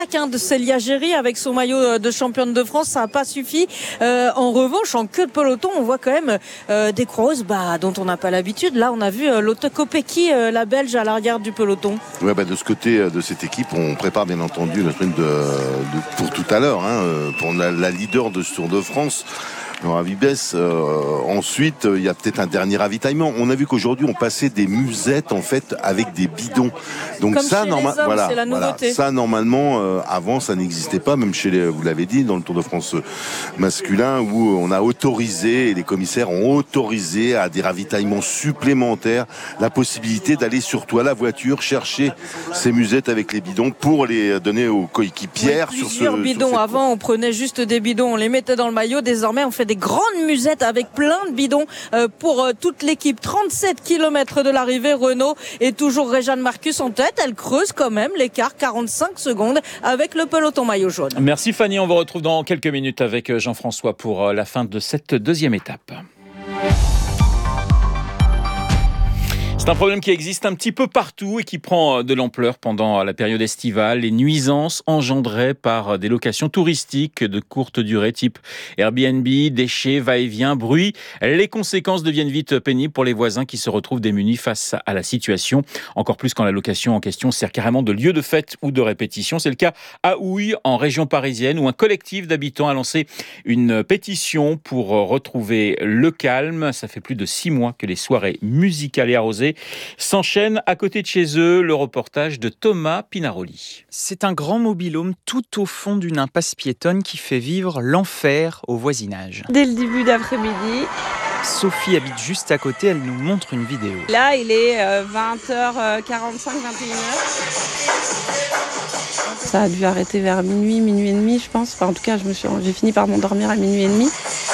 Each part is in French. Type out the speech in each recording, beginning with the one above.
De Célia Géry avec son maillot de championne de France, ça n'a pas suffi. En revanche, en queue de peloton, on voit quand même des coureuses dont on n'a pas l'habitude. Là, on a vu Lotte Kopecky, la Belge, à l'arrière du peloton. Ouais, de ce côté de cette équipe, on prépare bien entendu le sprint pour tout à l'heure, pour la leader de ce Tour de France. Laura Vibes. Ensuite, il y a peut-être un dernier ravitaillement. On a vu qu'aujourd'hui, on passait des musettes en fait avec des bidons. Donc comme ça, c'est la nouveauté. Ça, normalement, avant, ça n'existait pas, même vous l'avez dit, dans le Tour de France masculin, où on a autorisé, et les commissaires ont autorisé à des ravitaillements supplémentaires la possibilité d'aller surtout à la voiture chercher ces musettes avec les bidons pour les donner aux coéquipières. Oui, plusieurs bidons. Avant, on prenait juste des bidons, on les mettait dans le maillot. Désormais, on fait des grandes musettes avec plein de bidons pour toute l'équipe. 37 km de l'arrivée, Renault et toujours Réjeanne Marcus en tête. Elle creuse quand même l'écart, 45 secondes avec le peloton maillot jaune. Merci Fanny, on vous retrouve dans quelques minutes avec Jean-François pour la fin de cette deuxième étape. C'est un problème qui existe un petit peu partout et qui prend de l'ampleur pendant la période estivale. Les nuisances engendrées par des locations touristiques de courte durée type Airbnb, déchets, va-et-vient, bruit. Les conséquences deviennent vite pénibles pour les voisins qui se retrouvent démunis face à la situation. Encore plus quand la location en question sert carrément de lieu de fête ou de répétition. C'est le cas à Houille, en région parisienne, où un collectif d'habitants a lancé une pétition pour retrouver le calme. Ça fait plus de 6 mois que les soirées musicales et arrosées s'enchaînent à côté de chez eux. Le reportage de Thomas Pinaroli. C'est un grand mobil-home tout au fond d'une impasse piétonne qui fait vivre l'enfer au voisinage. Dès le début d'après-midi. Sophie habite juste à côté, elle nous montre une vidéo. Là, il est 20h45, 21h. Ça a dû arrêter vers minuit et demi, je pense. Enfin, en tout cas, j'ai fini par m'endormir à minuit et demi.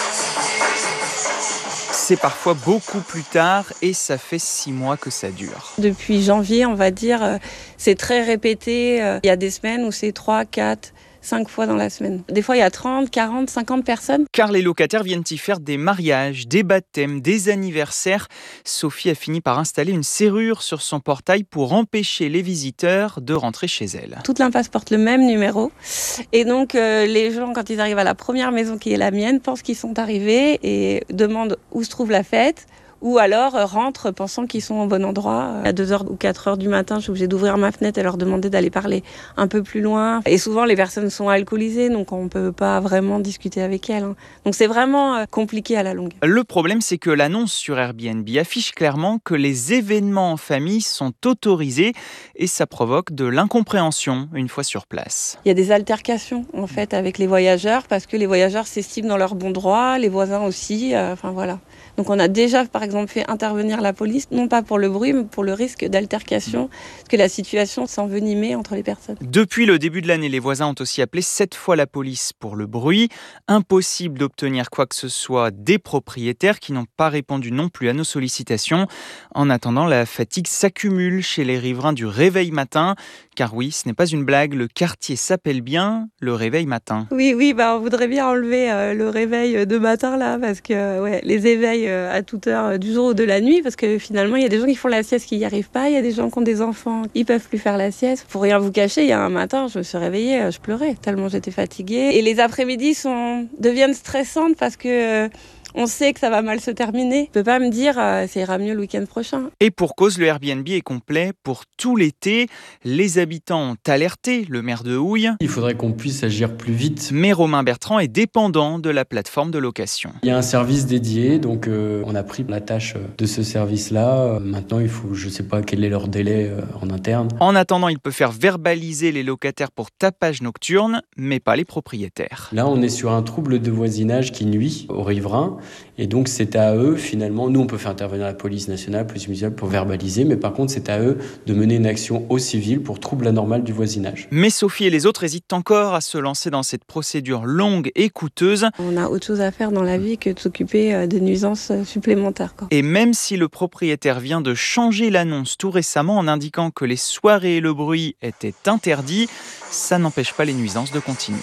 C'est parfois beaucoup plus tard et ça fait 6 mois que ça dure. Depuis janvier, on va dire, c'est très répété. Il y a des semaines où c'est 3, 4, 5 fois dans la semaine. Des fois, il y a 30, 40, 50 personnes. Car les locataires viennent y faire des mariages, des baptêmes, des anniversaires. Sophie a fini par installer une serrure sur son portail pour empêcher les visiteurs de rentrer chez elle. Toute l'impasse porte le même numéro. Et donc, les gens, quand ils arrivent à la première maison qui est la mienne, pensent qu'ils sont arrivés et demandent où se trouve la fête. Ou alors rentrent pensant qu'ils sont au bon endroit. À 2h ou 4h du matin, je suis obligée d'ouvrir ma fenêtre et leur demander d'aller parler un peu plus loin. Et souvent, les personnes sont alcoolisées, donc on ne peut pas vraiment discuter avec elles. Donc c'est vraiment compliqué à la longue. Le problème, c'est que l'annonce sur Airbnb affiche clairement que les événements en famille sont autorisés et ça provoque de l'incompréhension une fois sur place. Il y a des altercations en fait avec les voyageurs parce que les voyageurs s'estiment dans leur bon droit, les voisins aussi, voilà. Donc on a déjà par exemple fait intervenir la police, non pas pour le bruit, mais pour le risque d'altercation, parce que la situation s'envenimait entre les personnes. Depuis le début de l'année, les voisins ont aussi appelé 7 fois la police pour le bruit. Impossible d'obtenir quoi que ce soit des propriétaires qui n'ont pas répondu non plus à nos sollicitations. En attendant, la fatigue s'accumule chez les riverains du Réveil Matin. Car oui, ce n'est pas une blague, le quartier s'appelle bien le Réveil Matin. Oui, on voudrait bien enlever le réveil de matin là, parce que les éveils à toute heure du jour ou de la nuit, parce que finalement il y a des gens qui font la sieste qui n'y arrivent pas, il y a des gens qui ont des enfants, ils peuvent plus faire la sieste. Pour rien vous cacher, il y a un matin, je me suis réveillée, je pleurais tellement j'étais fatiguée. Et les après-midi deviennent stressantes parce que on sait que ça va mal se terminer. Je peux pas me dire ça ira mieux le week-end prochain. Et pour cause, le Airbnb est complet pour tout l'été. Les habitants ont alerté le maire de Houille. Il faudrait qu'on puisse agir plus vite. Mais Romain Bertrand est dépendant de la plateforme de location. Il y a un service dédié, donc on a pris la tâche de ce service-là. Maintenant, je ne sais pas quel est leur délai en interne. En attendant, il peut faire verbaliser les locataires pour tapage nocturne, mais pas les propriétaires. Là, on est sur un trouble de voisinage qui nuit aux riverains. Et donc, c'est à eux, finalement, nous, on peut faire intervenir la police nationale, la police municipale pour verbaliser, mais par contre, c'est à eux de mener une action au civil pour trouble anormal du voisinage. Mais Sophie et les autres hésitent encore à se lancer dans cette procédure longue et coûteuse. On a autre chose à faire dans la vie que de s'occuper de nuisances supplémentaires. Et même si le propriétaire vient de changer l'annonce tout récemment en indiquant que les soirées et le bruit étaient interdits, ça n'empêche pas les nuisances de continuer.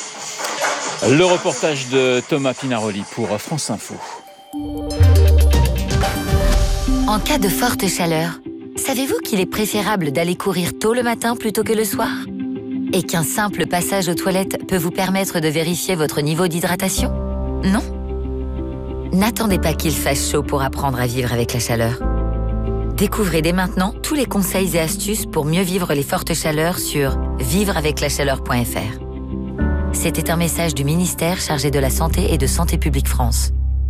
Le reportage de Thomas Pinaroli pour France Info. En cas de forte chaleur, savez-vous qu'il est préférable d'aller courir tôt le matin plutôt que le soir ? Et qu'un simple passage aux toilettes peut vous permettre de vérifier votre niveau d'hydratation ? Non ? N'attendez pas qu'il fasse chaud pour apprendre à vivre avec la chaleur. Découvrez dès maintenant tous les conseils et astuces pour mieux vivre les fortes chaleurs sur vivreaveclachaleur.fr. C'était un message du ministère chargé de la Santé et de Santé publique France.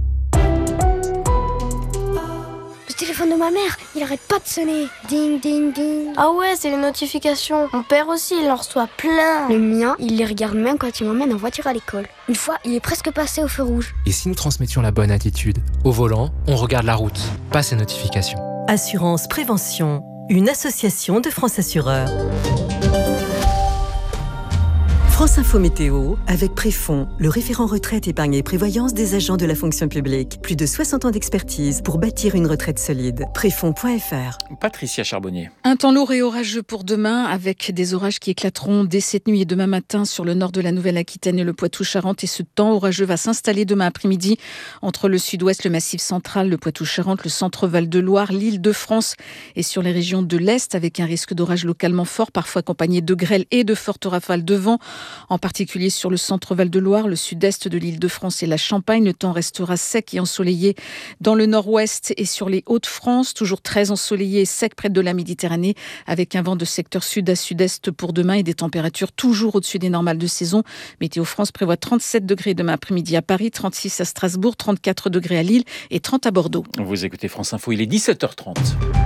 Le téléphone de ma mère, il arrête pas de sonner. Ding, ding, ding. Ah ouais, c'est les notifications. Mon père aussi, il en reçoit plein. Le mien, il les regarde même quand il m'emmène en voiture à l'école. Une fois, il est presque passé au feu rouge. Et si nous transmettions la bonne attitude ? Au volant, on regarde la route, pas ses notifications. Assurance Prévention, une association de France Assureurs. France Info Météo, avec Préfond, le référent retraite, épargne et prévoyance des agents de la fonction publique. Plus de 60 ans d'expertise pour bâtir une retraite solide. Préfond.fr. Patricia Charbonnier. Un temps lourd et orageux pour demain, avec des orages qui éclateront dès cette nuit et demain matin sur le nord de la Nouvelle-Aquitaine et le Poitou-Charentes. Et ce temps orageux va s'installer demain après-midi entre le sud-ouest, le Massif central, le Poitou-Charentes, le centre Val-de-Loire, l'Île-de-France et sur les régions de l'Est, avec un risque d'orage localement fort, parfois accompagné de grêle et de fortes rafales de vent. En particulier sur le centre Val-de-Loire, le sud-est de l'Île-de-France et la Champagne. Le temps restera sec et ensoleillé dans le nord-ouest et sur les Hauts-de-France. Toujours très ensoleillé et sec près de la Méditerranée, avec un vent de secteur sud à sud-est pour demain et des températures toujours au-dessus des normales de saison. Météo France prévoit 37 degrés demain après-midi à Paris, 36 à Strasbourg, 34 degrés à Lille et 30 à Bordeaux. Vous écoutez France Info, il est 17h30.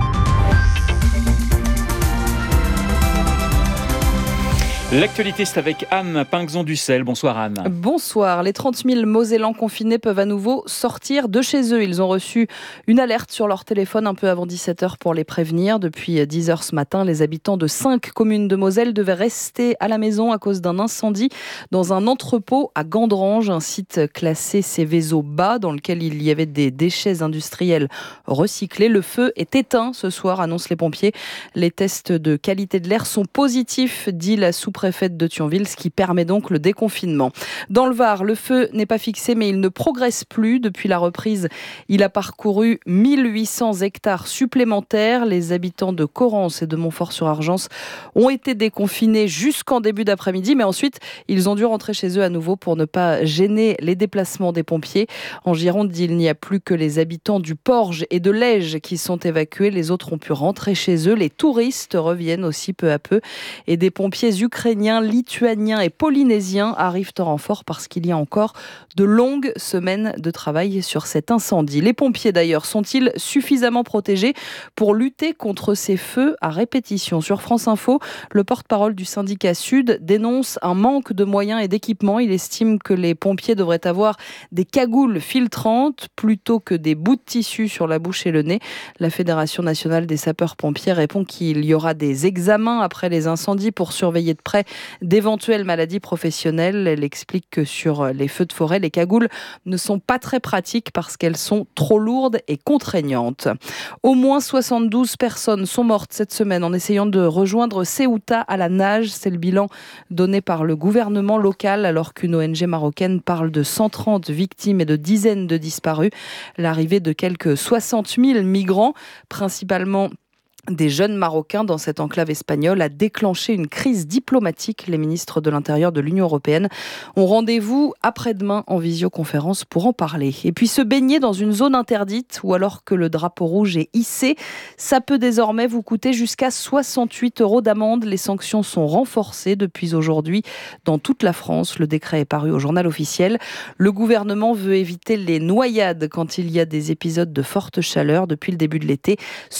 L'actualité, c'est avec Anne Pinxon-Dussel. Bonsoir Anne. Bonsoir. Les 30 000 Mosellans confinés peuvent à nouveau sortir de chez eux. Ils ont reçu une alerte sur leur téléphone un peu avant 17h pour les prévenir. Depuis 10h ce matin, les habitants de 5 communes de Moselle devaient rester à la maison à cause d'un incendie dans un entrepôt à Gandrange, un site classé Céveso bas dans lequel il y avait des déchets industriels recyclés. Le feu est éteint ce soir, annoncent les pompiers. Les tests de qualité de l'air sont positifs, dit la sous-préfète de Thionville, ce qui permet donc le déconfinement. Dans le Var, le feu n'est pas fixé, mais il ne progresse plus. Depuis la reprise, il a parcouru 1800 hectares supplémentaires. Les habitants de Corrence et de Montfort-sur-Argence ont été déconfinés jusqu'en début d'après-midi, mais ensuite, ils ont dû rentrer chez eux à nouveau pour ne pas gêner les déplacements des pompiers. En Gironde, il n'y a plus que les habitants du Porge et de l'Ège qui sont évacués. Les autres ont pu rentrer chez eux. Les touristes reviennent aussi peu à peu. Et des pompiers ukrainiens, lituaniens et polynésiens arrivent en renfort parce qu'il y a encore de longues semaines de travail sur cet incendie. Les pompiers d'ailleurs sont-ils suffisamment protégés pour lutter contre ces feux à répétition ? Sur France Info, le porte-parole du syndicat Sud dénonce un manque de moyens et d'équipements. Il estime que les pompiers devraient avoir des cagoules filtrantes plutôt que des bouts de tissu sur la bouche et le nez. La Fédération nationale des sapeurs-pompiers répond qu'il y aura des examens après les incendies pour surveiller de près d'éventuelles maladies professionnelles. Elle explique que sur les feux de forêt, les cagoules ne sont pas très pratiques parce qu'elles sont trop lourdes et contraignantes. Au moins 72 personnes sont mortes cette semaine en essayant de rejoindre Ceuta à la nage. C'est le bilan donné par le gouvernement local alors qu'une ONG marocaine parle de 130 victimes et de dizaines de disparus. L'arrivée de quelques 60 000 migrants, principalement des jeunes Marocains dans cette enclave espagnole, a déclenché une crise diplomatique. Les ministres de l'Intérieur de l'Union européenne ont rendez-vous après-demain en visioconférence pour en parler. Et puis se baigner dans une zone interdite ou alors que le drapeau rouge est hissé, ça peut désormais vous coûter jusqu'à 68 € d'amende. Les sanctions sont renforcées depuis aujourd'hui dans toute la France. Le décret est paru au journal officiel. Le gouvernement veut éviter les noyades quand il y a des épisodes de forte chaleur. Depuis le début de l'été,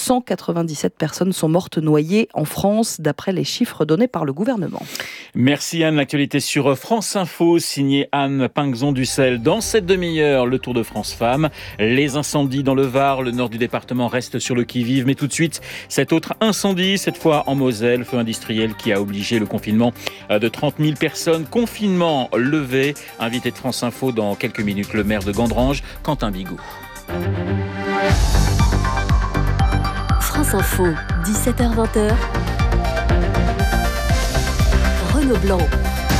197 personnes sont mortes noyées en France, d'après les chiffres donnés par le gouvernement. Merci Anne. L'actualité sur France Info, signée Anne Pinxon-Dussel. Dans cette demi-heure, le Tour de France Femmes. Les incendies dans le Var, le nord du département reste sur le qui-vive. Mais tout de suite, cet autre incendie, cette fois en Moselle, feu industriel qui a obligé le confinement de 30 000 personnes. Confinement levé. Invité de France Info dans quelques minutes, le maire de Gandrange, Quentin Bigot. France Info, 17h-20h. Renaud Blanc.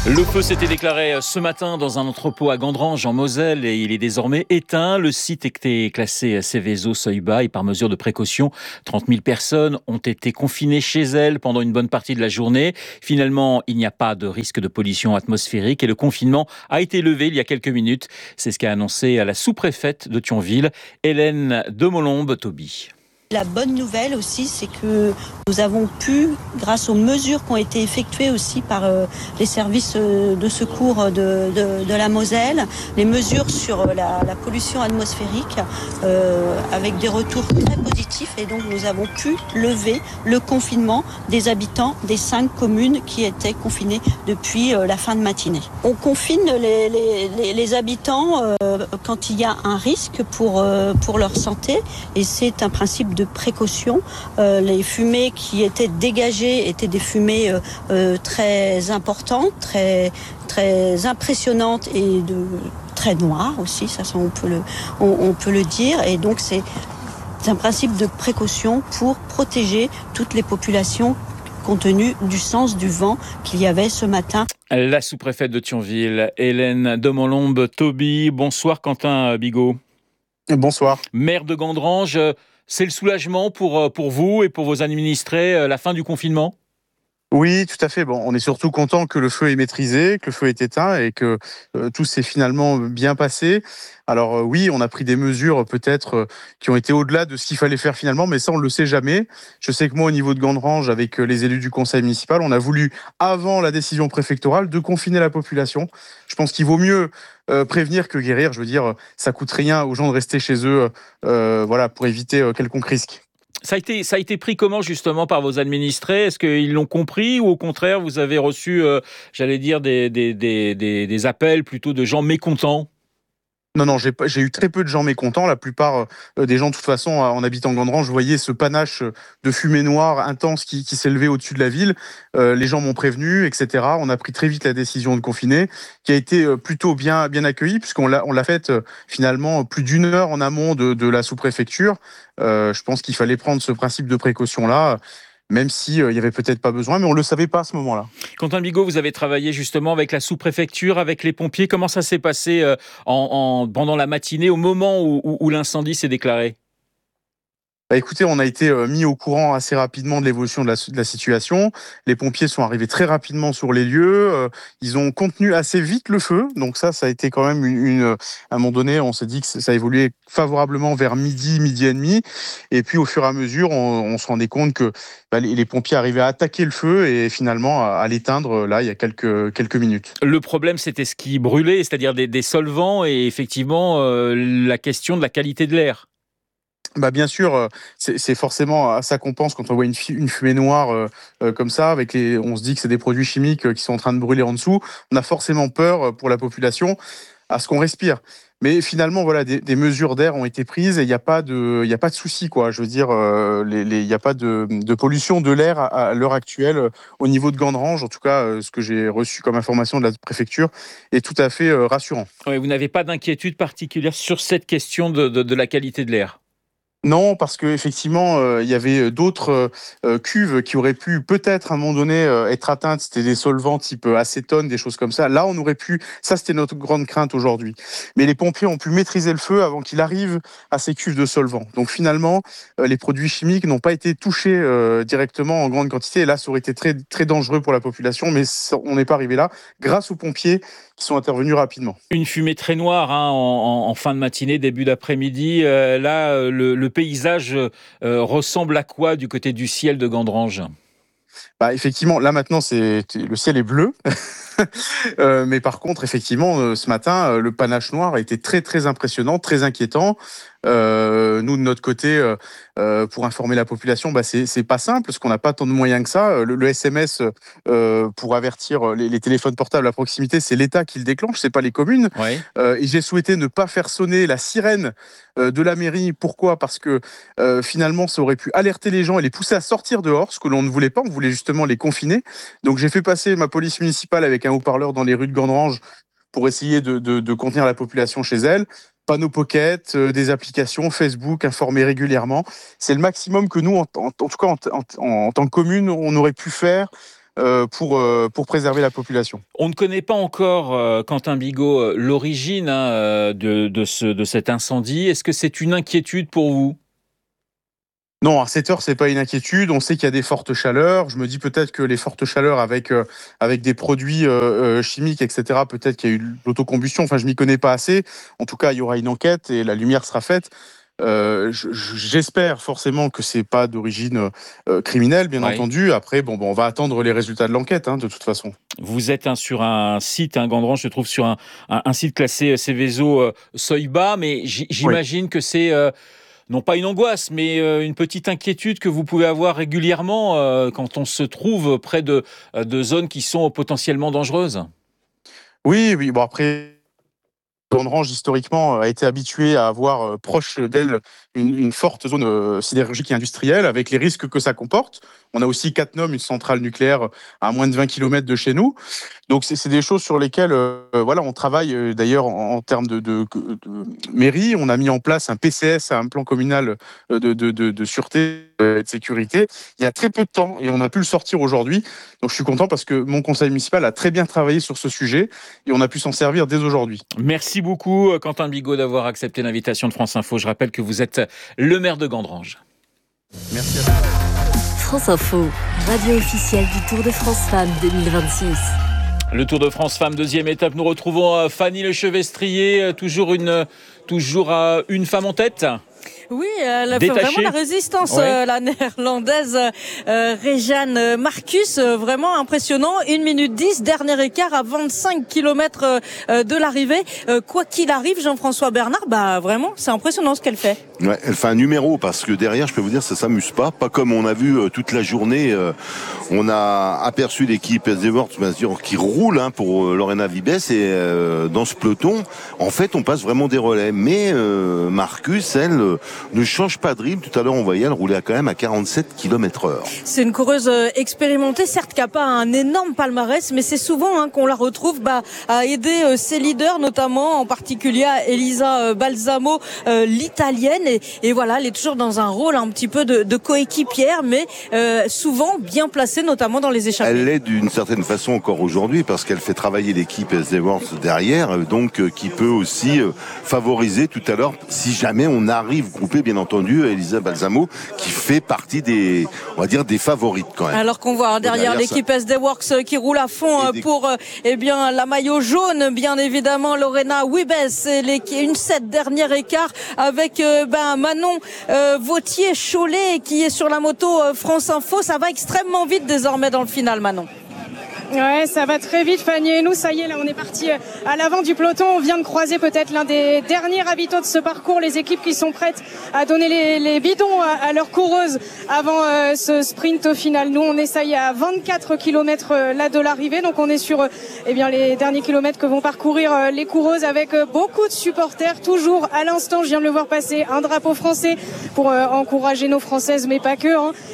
Le feu s'était déclaré ce matin dans un entrepôt à Gandrange en Moselle et il est désormais éteint. Le site était classé Céveso seuil bas et par mesure de précaution, 30 000 personnes ont été confinées chez elles pendant une bonne partie de la journée. Finalement, il n'y a pas de risque de pollution atmosphérique et le confinement a été levé il y a quelques minutes. C'est ce qu'a annoncé la sous-préfète de Thionville, Hélène Demolombe-Toby. La bonne nouvelle aussi, c'est que nous avons pu, grâce aux mesures qui ont été effectuées aussi par les services de secours de la Moselle, les mesures sur la pollution atmosphérique, avec des retours très positifs. Et donc nous avons pu lever le confinement des habitants des 5 communes qui étaient confinées depuis la fin de matinée. On confine les habitants quand il y a un risque pour leur santé, et c'est un principe de précaution. Les fumées qui étaient dégagées étaient des fumées très importantes, très impressionnantes et très noires aussi, ça on peut le dire. Et donc c'est un principe de précaution pour protéger toutes les populations compte tenu du sens du vent qu'il y avait ce matin. La sous-préfète de Thionville, Hélène Demolombe-Toby. Bonsoir Quentin Bigot. Bonsoir. Maire de Gandrange, c'est le soulagement pour vous et pour vos administrés, la fin du confinement ? Oui, tout à fait. Bon, on est surtout content que le feu est maîtrisé, que le feu est éteint et que tout s'est finalement bien passé. Alors oui, on a pris des mesures peut-être qui ont été au-delà de ce qu'il fallait faire finalement, mais ça on ne le sait jamais. Je sais que moi au niveau de Gandrange, avec les élus du conseil municipal, on a voulu, avant la décision préfectorale, de confiner la population. Je pense qu'il vaut mieux prévenir que guérir. Je veux dire, ça coûte rien aux gens de rester chez eux, pour éviter quelconque risque. Ça a été pris comment justement par vos administrés ? Est-ce qu'ils l'ont compris ou au contraire vous avez reçu, des appels plutôt de gens mécontents ? Non, j'ai eu très peu de gens mécontents. La plupart des gens, de toute façon, en habitant Gandrange, je voyais ce panache de fumée noire intense qui s'élevait au-dessus de la ville. Les gens m'ont prévenu, etc. On a pris très vite la décision de confiner, qui a été plutôt bien accueillie, puisqu'on l'a faite finalement plus d'une heure en amont de la sous-préfecture. Je pense qu'il fallait prendre ce principe de précaution-là, même s'il n'y avait peut-être pas besoin, mais on ne le savait pas à ce moment-là. Quentin Bigot, vous avez travaillé justement avec la sous-préfecture, avec les pompiers. Comment ça s'est passé pendant la matinée, au moment où l'incendie s'est déclaré ? Écoutez, on a été mis au courant assez rapidement de l'évolution de la situation. Les pompiers sont arrivés très rapidement sur les lieux. Ils ont contenu assez vite le feu. Donc ça a été quand même à un moment donné, on s'est dit que ça évoluait favorablement vers midi et demi. Et puis au fur et à mesure, on se rendait compte que les pompiers arrivaient à attaquer le feu et finalement à l'éteindre là il y a quelques minutes. Le problème, c'était ce qui brûlait, c'est-à-dire des solvants et effectivement la question de la qualité de l'air. Bien sûr, c'est forcément à ça qu'on pense quand on voit une fumée noire comme ça, on se dit que c'est des produits chimiques qui sont en train de brûler en dessous. On a forcément peur pour la population à ce qu'on respire. Mais finalement, voilà, des mesures d'air ont été prises et il n'y a pas de souci, quoi. Je veux dire, il n'y a pas de pollution de l'air à l'heure actuelle au niveau de Gandrange. En tout cas, ce que j'ai reçu comme information de la préfecture est tout à fait rassurant. Oui, vous n'avez pas d'inquiétude particulière sur cette question de la qualité de l'air ? Non, parce qu'effectivement, il y avait d'autres cuves qui auraient pu peut-être à un moment donné être atteintes. C'était des solvants type acétone, des choses comme ça. Là, on aurait pu... Ça, c'était notre grande crainte aujourd'hui. Mais les pompiers ont pu maîtriser le feu avant qu'il arrive à ces cuves de solvants. Donc finalement, les produits chimiques n'ont pas été touchés directement en grande quantité. Et là, ça aurait été très, très dangereux pour la population. Mais on n'est pas arrivé là grâce aux pompiers qui sont intervenus rapidement. Une fumée très noire en fin de matinée, début d'après-midi. Là, le paysage ressemble à quoi du côté du ciel de Gandrange ? Effectivement, là maintenant, le ciel est bleu. Mais par contre, effectivement, ce matin, le panache noir a été très, très impressionnant, très inquiétant. Nous, de notre côté, pour informer la population, c'est pas simple parce qu'on n'a pas tant de moyens que ça. Le SMS pour avertir les téléphones portables à proximité, c'est l'État qui le déclenche, c'est pas les communes. Ouais. Et j'ai souhaité ne pas faire sonner la sirène de la mairie. Pourquoi ? Parce que finalement, ça aurait pu alerter les gens et les pousser à sortir dehors, ce que l'on ne voulait pas. On voulait justement les confiner. Donc j'ai fait passer ma police municipale avec un haut-parleur dans les rues de Gandrange pour essayer de contenir la population chez elle. Panneaux pocket, des applications, Facebook, informer régulièrement. C'est le maximum que nous, en tout cas en tant que commune, on aurait pu faire pour préserver la population. On ne connaît pas encore, Quentin Bigot, l'origine de cet incendie. Est-ce que c'est une inquiétude pour vous ? Non, à cette heure, c'est pas une inquiétude. On sait qu'il y a des fortes chaleurs. Je me dis peut-être que les fortes chaleurs avec des produits chimiques, etc., peut-être qu'il y a eu de l'autocombustion. Enfin, je m'y connais pas assez. En tout cas, il y aura une enquête et la lumière sera faite. J'espère forcément que c'est pas d'origine criminelle, bien entendu. Après, on va attendre les résultats de l'enquête, de toute façon. Vous êtes sur un site, Gandrange se trouve sur un site classé Seveso seuil bas, mais j'imagine que c'est non pas une angoisse, mais une petite inquiétude que vous pouvez avoir régulièrement quand on se trouve près de zones qui sont potentiellement dangereuses. Oui. Bon, après, Gandrange, historiquement, a été habitué à avoir proche d'elle une forte zone sidérurgique et industrielle, avec les risques que ça comporte. On a aussi Cattenom, une centrale nucléaire à moins de 20 km de chez nous. Donc, c'est des choses sur lesquelles on travaille. D'ailleurs, en termes de mairie, on a mis en place un PCS, un plan communal de sûreté et de sécurité, il y a très peu de temps, et on a pu le sortir aujourd'hui. Donc, je suis content parce que mon conseil municipal a très bien travaillé sur ce sujet, et on a pu s'en servir dès aujourd'hui. Merci beaucoup, Quentin Bigot, d'avoir accepté l'invitation de France Info. Je rappelle que vous êtes le maire de Gandrange. Merci à vous. France Info, radio officielle du Tour de France Femmes 2026. Le Tour de France Femmes, deuxième étape. Nous retrouvons Fanny Lechevestrier, toujours une femme en tête. Oui, elle fait vraiment la résistance, la néerlandaise Réjeanne Marcus, vraiment impressionnant. 1 minute 10, dernier écart à 25 km de l'arrivée. Quoi qu'il arrive, Jean-François Bernard, vraiment, c'est impressionnant ce qu'elle fait. Ouais, elle fait un numéro parce que derrière, je peux vous dire, ça s'amuse pas comme on a vu toute la journée. On a aperçu l'équipe Zewort qui roule pour Lorena Vibes et dans ce peloton, en fait, on passe vraiment des relais. Mais Marcus, elle ne change pas de rythme. Tout à l'heure, on voyait elle rouler quand même à 47 km/h. C'est une coureuse expérimentée, certes qui n'a pas un énorme palmarès, mais c'est souvent qu'on la retrouve à aider ses leaders, notamment en particulier Elisa Balsamo, l'italienne. Et voilà, elle est toujours dans un rôle un petit peu de coéquipière, mais souvent bien placée, notamment dans les échappées. Elle l'est d'une certaine façon encore aujourd'hui, parce qu'elle fait travailler l'équipe Zewort derrière, donc qui peut aussi favoriser tout à l'heure, si jamais on arrive groupé, bien entendu, Elisa Balsamo, qui fait partie des favorites quand même. Alors qu'on voit derrière l'équipe SD Works qui roule à fond pour la maillot jaune, bien évidemment, Lorena Wiebes, une 7 dernière écart avec Manon Vautier-Cholet qui est sur la moto France Info. Ça va extrêmement vite désormais dans le final, Manon. Ouais, ça va très vite, Fanny. Et nous, ça y est, là, on est parti à l'avant du peloton. On vient de croiser peut-être l'un des derniers ravitaux de ce parcours. Les équipes qui sont prêtes à donner les bidons à leurs coureuses avant ce sprint au final. Nous, on est ça y est à 24 km là de l'arrivée. Donc, on est sur les derniers kilomètres que vont parcourir les coureuses avec beaucoup de supporters. Toujours à l'instant, je viens de le voir passer, un drapeau français pour encourager nos Françaises, mais pas que.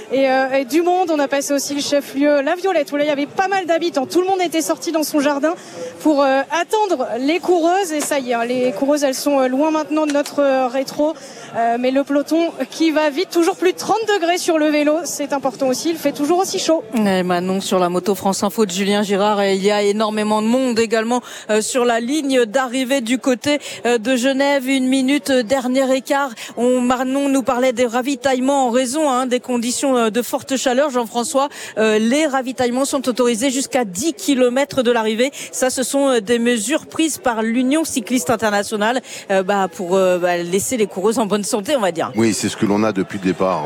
Et du monde, on a passé aussi le chef-lieu La Violette, où là, il y avait pas mal d'habitants. Tout le monde était sorti dans son jardin pour attendre les coureuses. Et ça y est, les coureuses, elles sont loin maintenant de notre rétro. Mais le peloton qui va vite, toujours plus de 30 degrés sur le vélo, c'est important aussi, il fait toujours aussi chaud. Et Manon, sur la moto France Info de Julien Girard, il y a énormément de monde également sur la ligne d'arrivée du côté de Genève. 1 minute, dernier écart. Manon nous parlait des ravitaillements en raison des conditions de forte chaleur. Jean-François, les ravitaillements sont autorisés jusqu'à 10 km de l'arrivée. Ça, ce sont des mesures prises par l'Union cycliste internationale pour laisser les coureuses en bonne santé, on va dire. Oui, c'est ce que l'on a depuis le départ,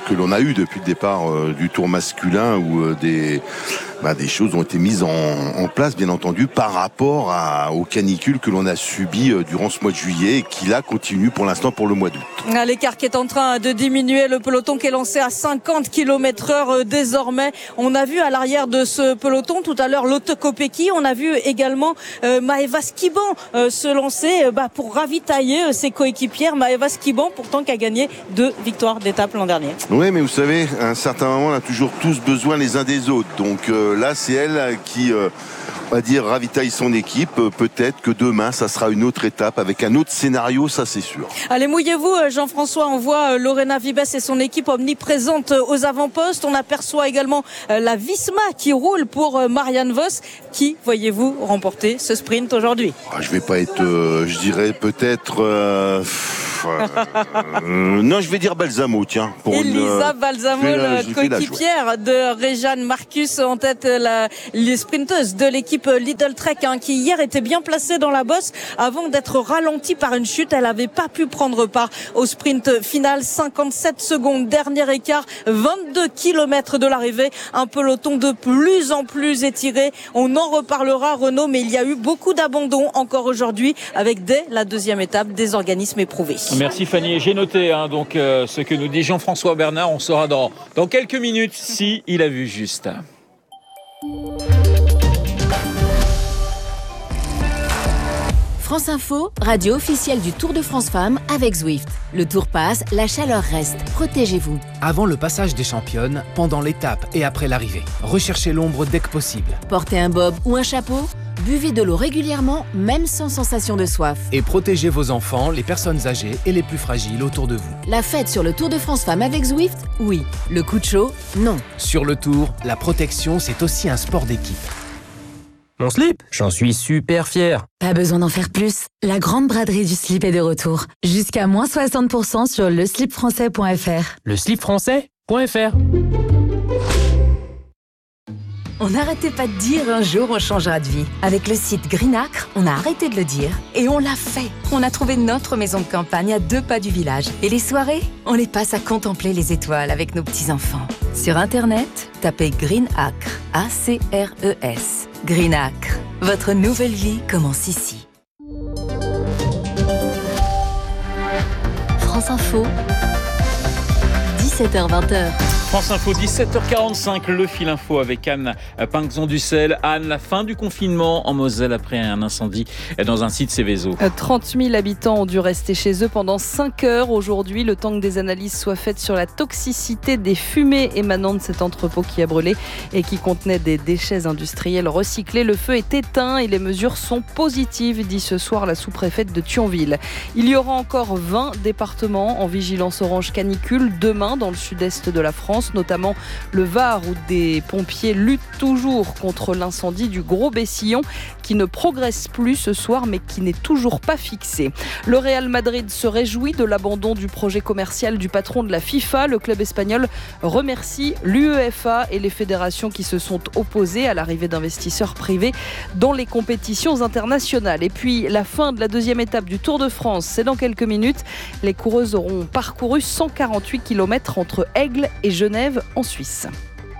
du Tour masculin, où des choses ont été mises en place, bien entendu, par rapport aux canicules que l'on a subies durant ce mois de juillet et qui là continue pour l'instant pour le mois d'août. L'écart qui est en train de diminuer, le peloton qui est lancé à 50 km/h désormais. On a vu à l'arrière de ce peloton tout à l'heure Lotte Kopecky, on a vu également Maëva Skiban se lancer pour ravitailler ses coéquipières. Maëva Skiban pourtant qui a gagné 2 victoires d'étape l'an dernier. Oui, mais vous savez, à un certain moment on a toujours tous besoin les uns des autres, donc là c'est elle qui on va dire, ravitaille son équipe. Peut-être que demain, ça sera une autre étape avec un autre scénario, ça c'est sûr. Allez, mouillez-vous, Jean-François. On voit Lorena Vibes et son équipe omniprésente aux avant-postes. On aperçoit également la Visma qui roule pour Marianne Vos. Qui, voyez-vous, remporter ce sprint aujourd'hui? Je vais pas être, je dirais peut-être... non, je vais dire Balsamo, tiens. Pour Elisa Balsamo, coéquipière de Réjeanne Marcus, en tête les sprinteuses de l'équipe Lidl Trek, qui hier était bien placée dans la bosse avant d'être ralentie par une chute. Elle n'avait pas pu prendre part au sprint final. 57 secondes, dernier écart, 22 km de l'arrivée. Un peloton de plus en plus étiré. On en reparlera, Renaud, mais il y a eu beaucoup d'abandons encore aujourd'hui avec dès la deuxième étape des organismes éprouvés. Merci Fanny. J'ai noté donc ce que nous dit Jean-François Bernard. On saura dans quelques minutes si il a vu juste. France Info, radio officielle du Tour de France Femmes avec Zwift. Le Tour passe, la chaleur reste. Protégez-vous. Avant le passage des championnes, pendant l'étape et après l'arrivée. Recherchez l'ombre dès que possible. Portez un bob ou un chapeau. Buvez de l'eau régulièrement, même sans sensation de soif. Et protégez vos enfants, les personnes âgées et les plus fragiles autour de vous. La fête sur le Tour de France Femmes avec Zwift, oui. Le coup de chaud, non. Sur le Tour, la protection, c'est aussi un sport d'équipe. Mon slip, j'en suis super fier. Pas besoin d'en faire plus. La grande braderie du slip est de retour. Jusqu'à moins 60% sur leslipfrançais.fr. Leslipfrançais.fr. On n'arrêtait pas de dire un jour on changera de vie. Avec le site Greenacre, on a arrêté de le dire et on l'a fait. On a trouvé notre maison de campagne à 2 pas du village. Et les soirées, on les passe à contempler les étoiles avec nos petits-enfants. Sur Internet, tapez Greenacre, A-C-R-E-S. Greenacre, votre nouvelle vie commence ici. France Info, 17h-20h. France Info, 17h45, le fil info avec Anne Pinxon-Dussel. Anne, la fin du confinement en Moselle après un incendie dans un site Céveso. 30 000 habitants ont dû rester chez eux pendant 5 heures aujourd'hui, le temps que des analyses soient faites sur la toxicité des fumées émanant de cet entrepôt qui a brûlé et qui contenait des déchets industriels recyclés. Le feu est éteint et les mesures sont positives, dit ce soir la sous-préfète de Thionville. Il y aura encore 20 départements en vigilance orange canicule demain dans le sud-est de la France, notamment le Var où des pompiers luttent toujours contre l'incendie du Gros Bessillon qui ne progresse plus ce soir mais qui n'est toujours pas fixé. Le Real Madrid se réjouit de l'abandon du projet commercial du patron de la FIFA. Le club espagnol remercie l'UEFA et les fédérations qui se sont opposées à l'arrivée d'investisseurs privés dans les compétitions internationales. Et puis la fin de la deuxième étape du Tour de France, c'est dans quelques minutes. Les coureuses auront parcouru 148 km entre Aigle et Genève en Suisse.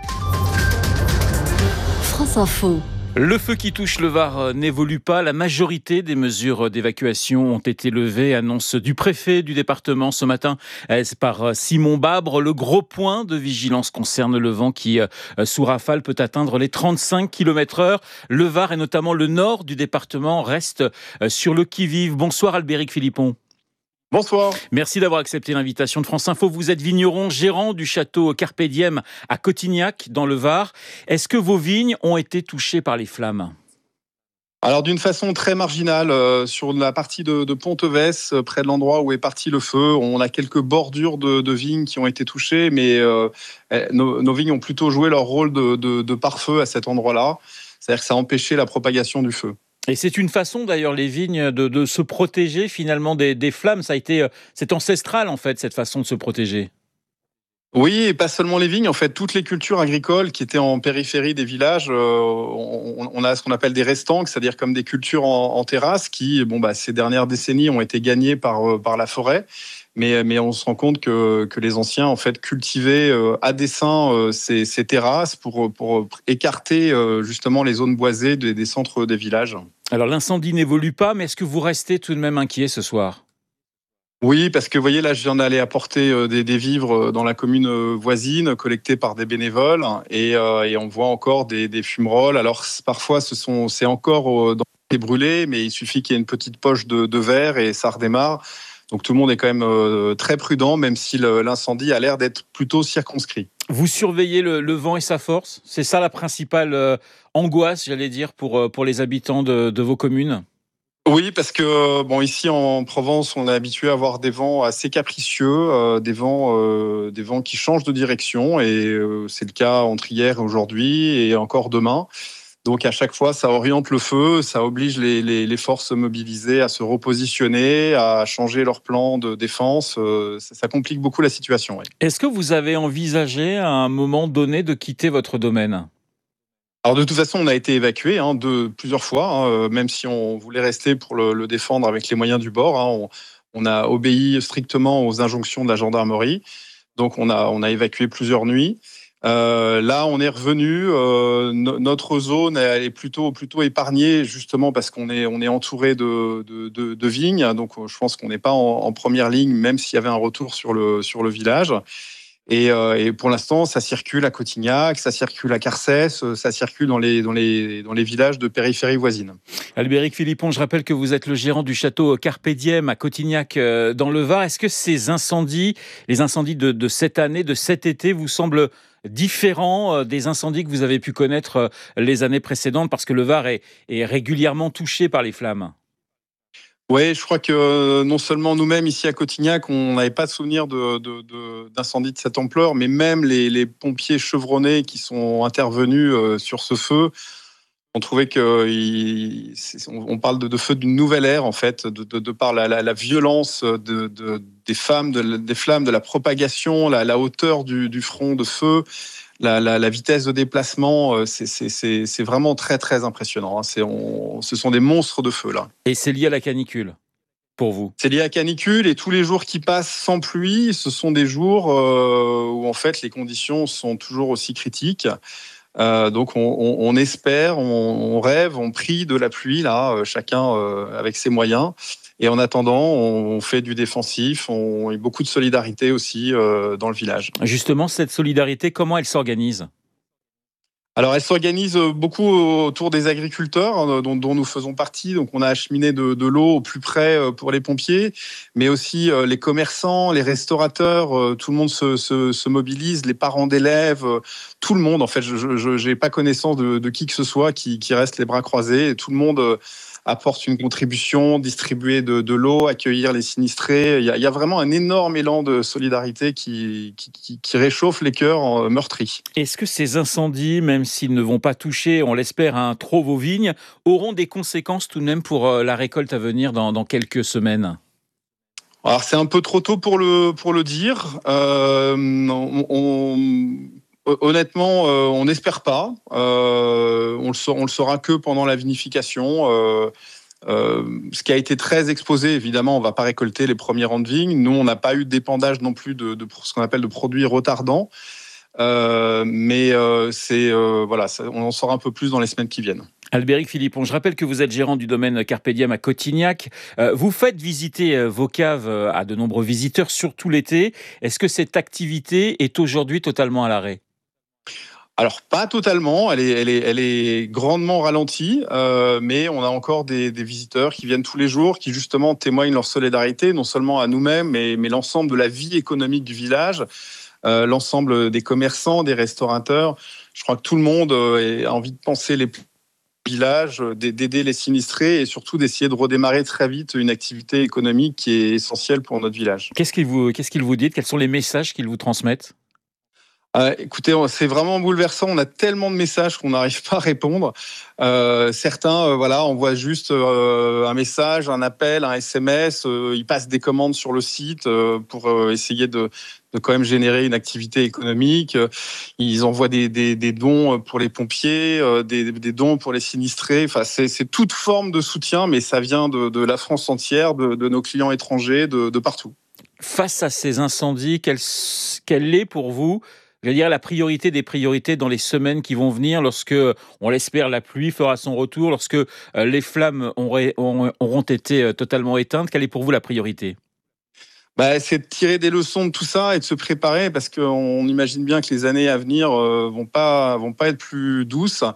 France Info. Le feu qui touche le Var n'évolue pas. La majorité des mesures d'évacuation ont été levées. Annonce du préfet du département ce matin par Simon Babre. Le gros point de vigilance concerne le vent qui, sous rafale, peut atteindre les 35 km/h. Le Var et notamment le nord du département restent sur le qui-vive. Bonsoir Albéric Philippon. Bonsoir. Merci d'avoir accepté l'invitation de France Info. Vous êtes vigneron, gérant du château Carpe Diem à Cotignac, dans le Var. Est-ce que vos vignes ont été touchées par les flammes ? Alors d'une façon très marginale, sur la partie de Pontevès, près de l'endroit où est parti le feu, on a quelques bordures de vignes qui ont été touchées, mais nos vignes ont plutôt joué leur rôle de pare-feu à cet endroit-là. C'est-à-dire que ça a empêché la propagation du feu. Et c'est une façon d'ailleurs, les vignes, de se protéger finalement des flammes. C'est ancestral en fait, cette façon de se protéger. Oui, et pas seulement les vignes. En fait, toutes les cultures agricoles qui étaient en périphérie des villages, on a ce qu'on appelle des restanques, c'est-à-dire comme des cultures en terrasse qui, ces dernières décennies ont été gagnées par la forêt. Mais on se rend compte que les anciens en fait cultivaient à dessein ces terrasses pour écarter justement les zones boisées des centres des villages. Alors l'incendie n'évolue pas, mais est-ce que vous restez tout de même inquiet ce soir ? Oui, parce que vous voyez là, je viens d'aller apporter des vivres dans la commune voisine, collectés par des bénévoles, et on voit encore des fumerolles. Alors parfois c'est encore brûlé, mais il suffit qu'il y ait une petite poche de verre et ça redémarre. Donc tout le monde est quand même très prudent, même si l'incendie a l'air d'être plutôt circonscrit. Vous surveillez le vent et sa force. C'est ça la principale angoisse, j'allais dire, pour les habitants de vos communes. Oui, parce que ici en Provence, on est habitué à avoir des vents assez capricieux, des vents qui changent de direction, et c'est le cas entre hier et aujourd'hui et encore demain. Donc à chaque fois, ça oriente le feu, ça oblige les forces mobilisées à se repositionner, à changer leur plan de défense. Ça complique beaucoup la situation. Oui. Est-ce que vous avez envisagé à un moment donné de quitter votre domaine ? Alors de toute façon, on a été évacué plusieurs fois, même si on voulait rester pour le défendre avec les moyens du bord. On a obéi strictement aux injonctions de la gendarmerie. Donc on a évacué plusieurs nuits. Là, on est revenu. Notre zone elle est plutôt épargnée, justement parce qu'on est entouré de vignes. Donc je pense qu'on n'est pas en première ligne, même s'il y avait un retour sur le village. Et pour l'instant, ça circule à Cotignac, ça circule à Carcès, ça circule dans les villages de périphérie voisine. Albéric Philippon, je rappelle que vous êtes le gérant du château Carpe Diem à Cotignac dans le Var. Est-ce que les incendies de cette année, de cet été, vous semblent différents des incendies que vous avez pu connaître les années précédentes, parce que le Var est régulièrement touché par les flammes? Oui, je crois que non seulement nous-mêmes ici à Cotignac, on n'avait pas de souvenir d'incendie de cette ampleur, mais même les pompiers chevronnés qui sont intervenus sur ce feu, on trouvait on parle de feu d'une nouvelle ère, en fait, de par la violence des flammes, de la propagation, la hauteur du front de feu. La vitesse de déplacement, c'est vraiment très, très impressionnant. Ce sont des monstres de feu, là. Et c'est lié à la canicule, pour vous? C'est lié à la canicule, et tous les jours qui passent sans pluie, ce sont des jours où, en fait, les conditions sont toujours aussi critiques. Donc, on espère, on rêve, on prie de la pluie, là, chacun avec ses moyens. Et en attendant, on fait du défensif, on a beaucoup de solidarité aussi dans le village. Justement, cette solidarité, comment elle s'organise ? Alors, elle s'organise beaucoup autour des agriculteurs dont nous faisons partie. Donc, on a acheminé de l'eau au plus près pour les pompiers, mais aussi les commerçants, les restaurateurs. Tout le monde se mobilise, les parents d'élèves, tout le monde. En fait, je n'ai pas connaissance de qui que ce soit qui reste les bras croisés. Et tout le monde apporte une contribution, distribuer de l'eau, accueillir les sinistrés. Il y a vraiment un énorme élan de solidarité qui réchauffe les cœurs meurtris. Est-ce que ces incendies, même s'ils ne vont pas toucher, on l'espère, trop vos vignes, auront des conséquences tout de même pour la récolte à venir dans quelques semaines ? Alors c'est un peu trop tôt pour le dire. Honnêtement, on n'espère pas. On le saura que pendant la vinification. Ce qui a été très exposé, évidemment, on ne va pas récolter les premiers rangs de vignes. Nous, on n'a pas eu d'épandage non plus de ce qu'on appelle de produits retardants. Mais on en saura un peu plus dans les semaines qui viennent. Albéric Philippon, je rappelle que vous êtes gérant du domaine Carpe Diem à Cotignac. Vous faites visiter vos caves à de nombreux visiteurs, surtout l'été. Est-ce que cette activité est aujourd'hui totalement à l'arrêt ? Alors, pas totalement, elle est grandement ralentie, mais on a encore des visiteurs qui viennent tous les jours, qui justement témoignent leur solidarité, non seulement à nous-mêmes, mais l'ensemble de la vie économique du village, l'ensemble des commerçants, des restaurateurs. Je crois que tout le monde a envie de penser les villages, d'aider les sinistrés et surtout d'essayer de redémarrer très vite une activité économique qui est essentielle pour notre village. Qu'est-ce qu'ils vous disent ? Quels sont les messages qu'ils vous transmettent ? Écoutez, c'est vraiment bouleversant. On a tellement de messages qu'on n'arrive pas à répondre. Certains, envoient juste un message, un appel, un SMS. Ils passent des commandes sur le site pour essayer de quand même générer une activité économique. Ils envoient des dons pour les pompiers, des dons pour les sinistrés. Enfin, c'est toute forme de soutien, mais ça vient de la France entière, de nos clients étrangers, de partout. Face à ces incendies, quelle est pour vous, je veux dire, la priorité des priorités dans les semaines qui vont venir, lorsque, on l'espère, la pluie fera son retour, lorsque les flammes auront été totalement éteintes? Quelle est pour vous la priorité ? C'est de tirer des leçons de tout ça et de se préparer, parce qu'on imagine bien que les années à venir vont pas être plus douces.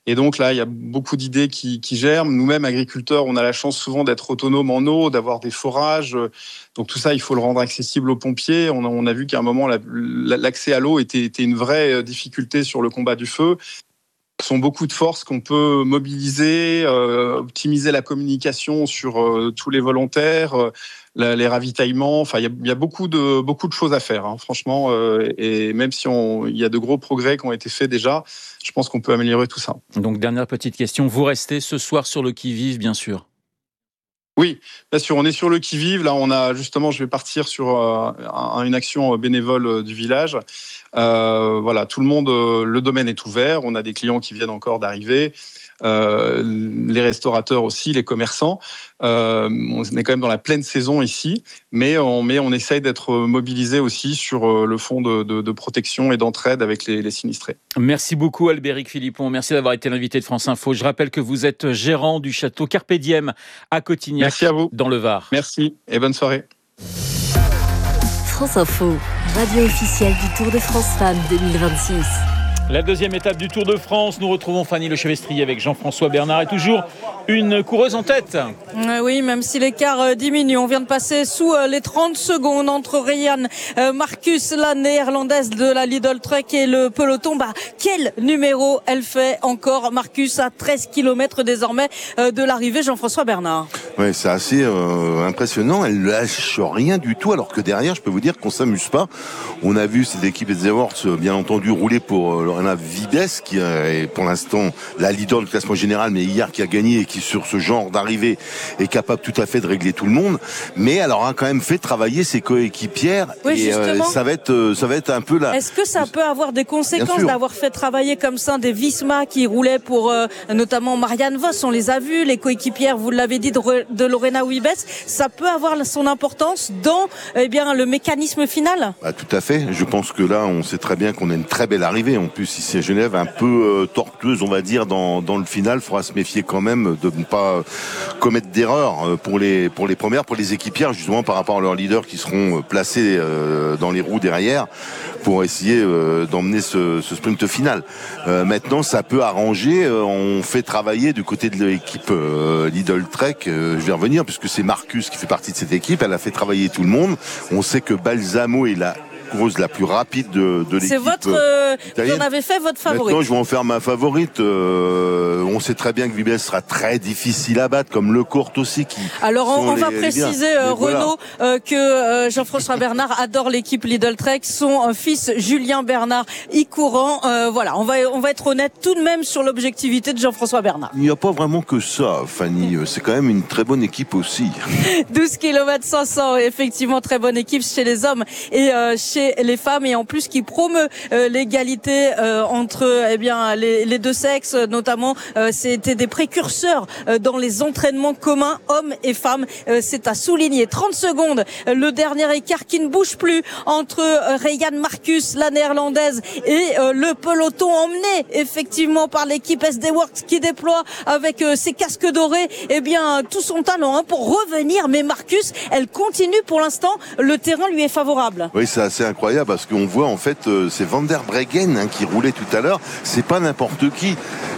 Et donc là, il y a beaucoup d'idées qui germent. Nous-mêmes, agriculteurs, on a la chance souvent d'être autonomes en eau, d'avoir des forages. Donc tout ça, il faut le rendre accessible aux pompiers. On a vu qu'à un moment, l'accès à l'eau était une vraie difficulté sur le combat du feu. Ce sont beaucoup de forces qu'on peut mobiliser, optimiser la communication sur tous les volontaires, les ravitaillements. Enfin, il y a beaucoup de choses à faire, hein, franchement. Et même si il y a de gros progrès qui ont été faits déjà, je pense qu'on peut améliorer tout ça. Donc, dernière petite question. Vous restez ce soir sur le qui-vive, bien sûr? Oui, bien sûr, on est sur le qui-vive. Là, je vais partir sur une action bénévole du village. Voilà, tout le monde, le domaine est ouvert. On a des clients qui viennent encore d'arriver. Les restaurateurs aussi, les commerçants. On est quand même dans la pleine saison ici, mais on essaye d'être mobilisé aussi sur le fonds de protection et d'entraide avec les sinistrés. Merci beaucoup Albéric Philippon, merci d'avoir été l'invité de France Info. Je rappelle que vous êtes gérant du château Carpe Diem à Cotignac, merci à vous. Dans le Var. Merci et bonne soirée. France Info, radio officielle du Tour de France Femmes 2026. La deuxième étape du Tour de France, nous retrouvons Fanny Lechevestrier avec Jean-François Bernard et toujours une coureuse en tête. Oui, même si l'écart diminue, on vient de passer sous les 30 secondes entre Ryan Marcus, la néerlandaise de la Lidl Trek, et le peloton. Quel numéro elle fait encore, Marcus, à 13 km désormais de l'arrivée, Jean-François Bernard. Ouais, c'est assez impressionnant. Elle lâche rien du tout, alors que derrière, je peux vous dire qu'on s'amuse pas. On a vu cette équipe des Awards, bien entendu, rouler pour Lorena Vives, qui est pour l'instant la leader du classement général, mais hier qui a gagné et qui, sur ce genre d'arrivée, est capable tout à fait de régler tout le monde. Mais elle aura quand même fait travailler ses coéquipières. Oui, et ça va être un peu là. Est-ce que ça peut avoir des conséquences d'avoir fait travailler comme ça des Visma qui roulaient pour notamment Marianne Vos? On les a vus, les coéquipières, vous l'avez dit, de Lorena Wiebes. Ça peut avoir son importance dans le mécanisme final? Tout à fait. Je pense que là, on sait très bien qu'on a une très belle arrivée. En plus, ici à Genève, un peu tortueuse, on va dire, dans le final. Il faudra se méfier quand même de ne pas commettre d'erreurs pour les premières, pour les équipières, justement par rapport à leurs leaders qui seront placés dans les roues derrière pour essayer d'emmener ce sprint final. Maintenant, ça peut arranger. On fait travailler du côté de l'équipe Lidl Trek. Je vais revenir puisque c'est Marcus qui fait partie de cette équipe. Elle a fait travailler tout le monde. On sait que Balsamo est la coureuse la plus rapide de l'équipe. C'est vous en avez fait votre favorite. Maintenant, je vais en faire ma favorite. On sait très bien que Vives sera très difficile à battre, comme Le Court aussi. Alors, on va préciser, Renaud, que Jean-François Bernard adore l'équipe Lidl Trek. Son fils, Julien Bernard, y courant. Voilà, on va être honnête tout de même sur l'objectivité de Jean-François Bernard. Il n'y a pas vraiment que ça, Fanny. C'est quand même une très bonne équipe aussi. 12 km 500, effectivement, très bonne équipe chez les hommes et chez les femmes, et en plus qui promeut l'égalité entre les deux sexes, notamment c'était des précurseurs dans les entraînements communs hommes et femmes, c'est à souligner. 30 secondes, le dernier écart qui ne bouge plus entre Ryan Marcus, la néerlandaise, et le peloton emmené effectivement par l'équipe SD Works qui déploie avec ses casques dorés tout son talent pour revenir, mais Marcus, elle continue pour l'instant, le terrain lui est favorable. Oui, c'est assez incroyable parce qu'on voit en fait c'est Van der Breggen qui roulait tout à l'heure, c'est pas n'importe qui,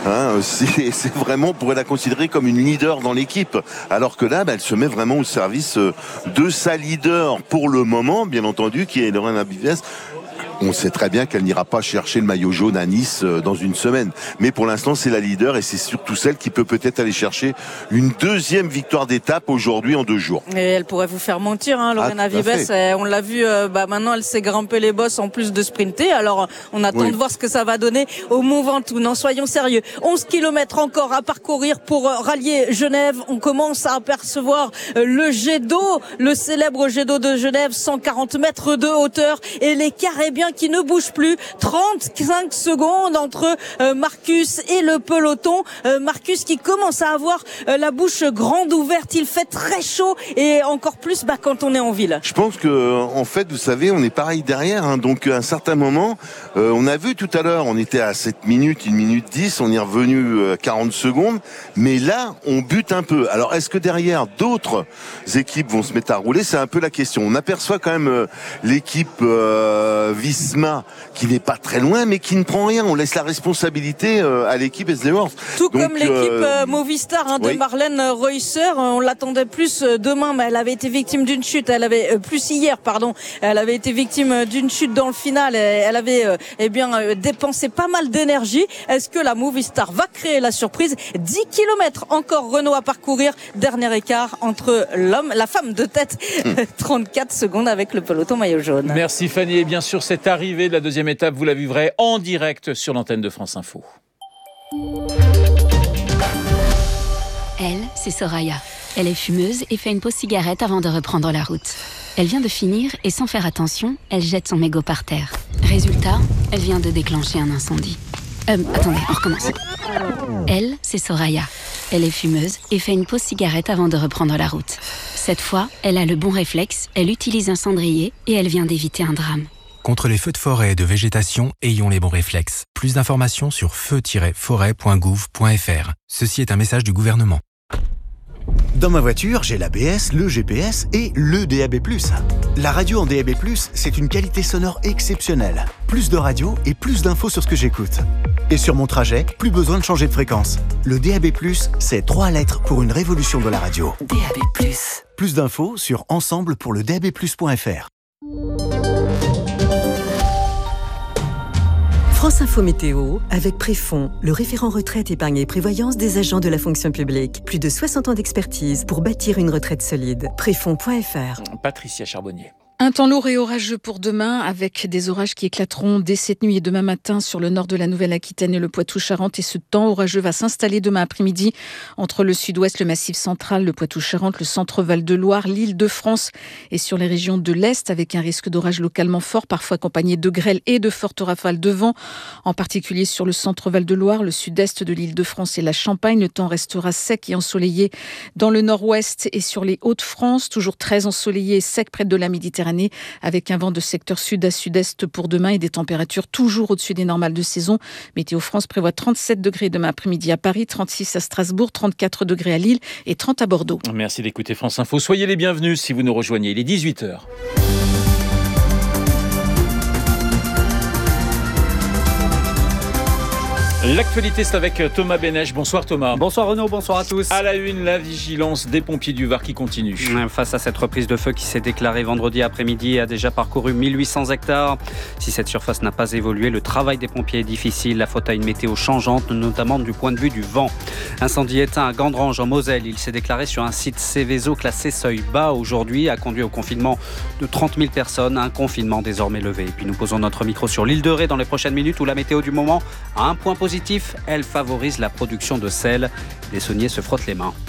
c'est vraiment, on pourrait la considérer comme une leader dans l'équipe, alors que là elle se met vraiment au service de sa leader pour le moment, bien entendu, qui est Lorena Vives. On sait très bien qu'elle n'ira pas chercher le maillot jaune à Nice dans une semaine. Mais pour l'instant, c'est la leader et c'est surtout celle qui peut peut-être aller chercher une deuxième victoire d'étape aujourd'hui en 2 jours. Et elle pourrait vous faire mentir, Lorena Vives. On l'a vu, maintenant elle s'est grimpée les bosses en plus de sprinter. Alors on attend de voir ce que ça va donner au Mont Ventoux. Non, soyons sérieux. 11 km encore à parcourir pour rallier Genève. On commence à apercevoir le jet d'eau, le célèbre jet d'eau de Genève, 140 mètres de hauteur. Et l'écart est bien qui ne bouge plus. 35 secondes entre Marcus et le peloton. Marcus qui commence à avoir la bouche grande ouverte. Il fait très chaud et encore plus quand on est en ville. Je pense que en fait, vous savez, on est pareil derrière. Donc à un certain moment, on a vu tout à l'heure, on était à 7 minutes, 1 minute 10, on est revenu à 40 secondes. Mais là, on bute un peu. Alors est-ce que derrière, d'autres équipes vont se mettre à rouler? C'est un peu la question. On aperçoit quand même l'équipe Visma Visma qui n'est pas très loin, mais qui ne prend rien. On laisse la responsabilité à l'équipe SD Works. Tout comme l'équipe Movistar de Marlène Reusser. On l'attendait plus demain, mais elle avait été victime d'une chute. Elle avait hier, elle avait été victime d'une chute dans le final. Elle avait dépensé pas mal d'énergie. Est-ce que la Movistar va créer la surprise? 10 km encore Renault à parcourir. Dernier écart entre la femme de tête. 34 secondes avec le peloton maillot jaune. Merci Fanny. Et bien sûr, cette arrivée de la deuxième étape, vous la vivrez en direct sur l'antenne de France Info. Elle, c'est Soraya. Elle est fumeuse et fait une pause cigarette avant de reprendre la route. Elle vient de finir et sans faire attention, elle jette son mégot par terre. Résultat, elle vient de déclencher un incendie. Attendez, on recommence. Elle, c'est Soraya. Elle est fumeuse et fait une pause cigarette avant de reprendre la route. Cette fois, elle a le bon réflexe, elle utilise un cendrier et elle vient d'éviter un drame. Contre les feux de forêt et de végétation, ayons les bons réflexes. Plus d'informations sur feu-forêt.gouv.fr. Ceci est un message du gouvernement. Dans ma voiture, j'ai l'ABS, le GPS et le DAB+. La radio en DAB+, c'est une qualité sonore exceptionnelle. Plus de radio et plus d'infos sur ce que j'écoute. Et sur mon trajet, plus besoin de changer de fréquence. Le DAB+, c'est 3 lettres pour une révolution de la radio. DAB+. Plus d'infos sur ensemble pour le DAB+.fr. France Info Météo, avec Préfond, le référent retraite, épargne et prévoyance des agents de la fonction publique. Plus de 60 ans d'expertise pour bâtir une retraite solide. Préfond.fr. Patricia Charbonnier. Un temps lourd et orageux pour demain, avec des orages qui éclateront dès cette nuit et demain matin sur le nord de la Nouvelle-Aquitaine et le Poitou-Charentes. Et ce temps orageux va s'installer demain après-midi entre le sud-ouest, le Massif central, le Poitou-Charentes, le centre Val-de-Loire, l'Île-de-France et sur les régions de l'Est, avec un risque d'orage localement fort, parfois accompagné de grêle et de fortes rafales de vent, en particulier sur le centre Val-de-Loire, le sud-est de l'Île-de-France et la Champagne. Le temps restera sec et ensoleillé dans le nord-ouest et sur les Hauts-de-France, toujours très ensoleillé et sec près de la Méditerranée, avec un vent de secteur sud à sud-est pour demain et des températures toujours au-dessus des normales de saison. Météo France prévoit 37 degrés demain après-midi à Paris, 36 à Strasbourg, 34 degrés à Lille et 30 à Bordeaux. Merci d'écouter France Info. Soyez les bienvenus si vous nous rejoignez. Il est 18h. L'actualité, c'est avec Thomas Bénèche. Bonsoir Thomas. Bonsoir Renaud, bonsoir à tous. À la une, la vigilance des pompiers du Var qui continue. Face à cette reprise de feu qui s'est déclarée vendredi après-midi et a déjà parcouru 1800 hectares. Si cette surface n'a pas évolué, le travail des pompiers est difficile. La faute à une météo changeante, notamment du point de vue du vent. Incendie éteint à Gandrange en Moselle. Il s'est déclaré sur un site Céveso classé seuil bas aujourd'hui, a conduit au confinement de 30 000 personnes. Un confinement désormais levé. Et puis nous posons notre micro sur l'île de Ré dans les prochaines minutes où la météo du moment a un point positif. Elle favorise la production de sel. Les sauniers se frottent les mains.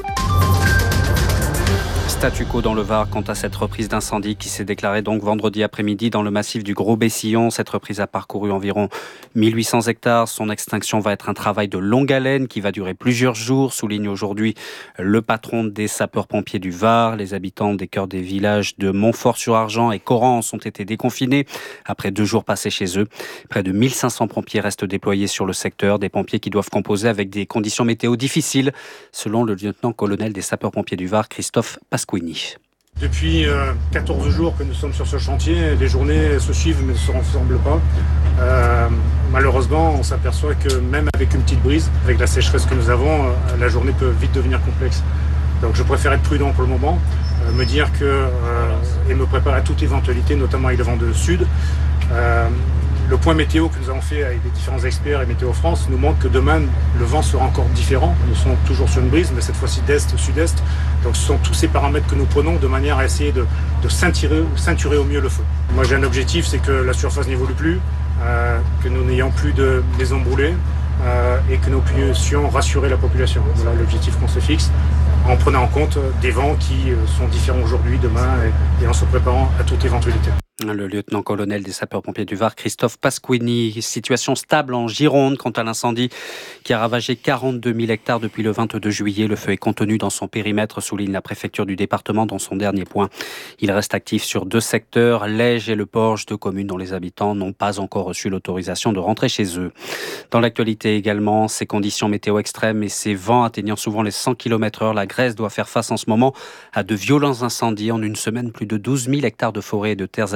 Statu quo dans le Var quant à cette reprise d'incendie qui s'est déclarée donc vendredi après-midi dans le massif du Gros-Bessillon. Cette reprise a parcouru environ 1800 hectares. Son extinction va être un travail de longue haleine qui va durer plusieurs jours, souligne aujourd'hui le patron des sapeurs-pompiers du Var. Les habitants des cœurs des villages de Montfort-sur-Argent et Correns ont été déconfinés après 2 jours passés chez eux. Près de 1500 pompiers restent déployés sur le secteur, des pompiers qui doivent composer avec des conditions météo difficiles, selon le lieutenant-colonel des sapeurs-pompiers du Var, Christophe Pasquini. Depuis 14 jours que nous sommes sur ce chantier, les journées se suivent mais ne se ressemblent pas. Malheureusement, on s'aperçoit que même avec une petite brise, avec la sécheresse que nous avons, la journée peut vite devenir complexe. Donc je préfère être prudent pour le moment, me dire et me préparer à toute éventualité, notamment avec le vent de sud. Le point météo que nous avons fait avec les différents experts et Météo France nous montre que demain, le vent sera encore différent. Nous sommes toujours sur une brise, mais cette fois-ci d'est, sud-est. Donc ce sont tous ces paramètres que nous prenons de manière à essayer de ceinturer au mieux le feu. Moi j'ai un objectif, c'est que la surface n'évolue plus, que nous n'ayons plus de maisons brûlées et que nous puissions rassurer la population. Voilà l'objectif qu'on se fixe, en prenant en compte des vents qui sont différents aujourd'hui, demain, et en se préparant à toute éventualité. Le lieutenant-colonel des sapeurs-pompiers du Var, Christophe Pasquini. Situation stable en Gironde quant à l'incendie qui a ravagé 42 000 hectares depuis le 22 juillet. Le feu est contenu dans son périmètre, souligne la préfecture du département dans son dernier point. Il reste actif sur 2 secteurs, l'Aigle et le Porge, 2 communes dont les habitants n'ont pas encore reçu l'autorisation de rentrer chez eux. Dans l'actualité également, ces conditions météo extrêmes et ces vents atteignant souvent les 100 km/h, la Grèce doit faire face en ce moment à de violents incendies. En une semaine, plus de 12 000 hectares de forêts et de terres agricoles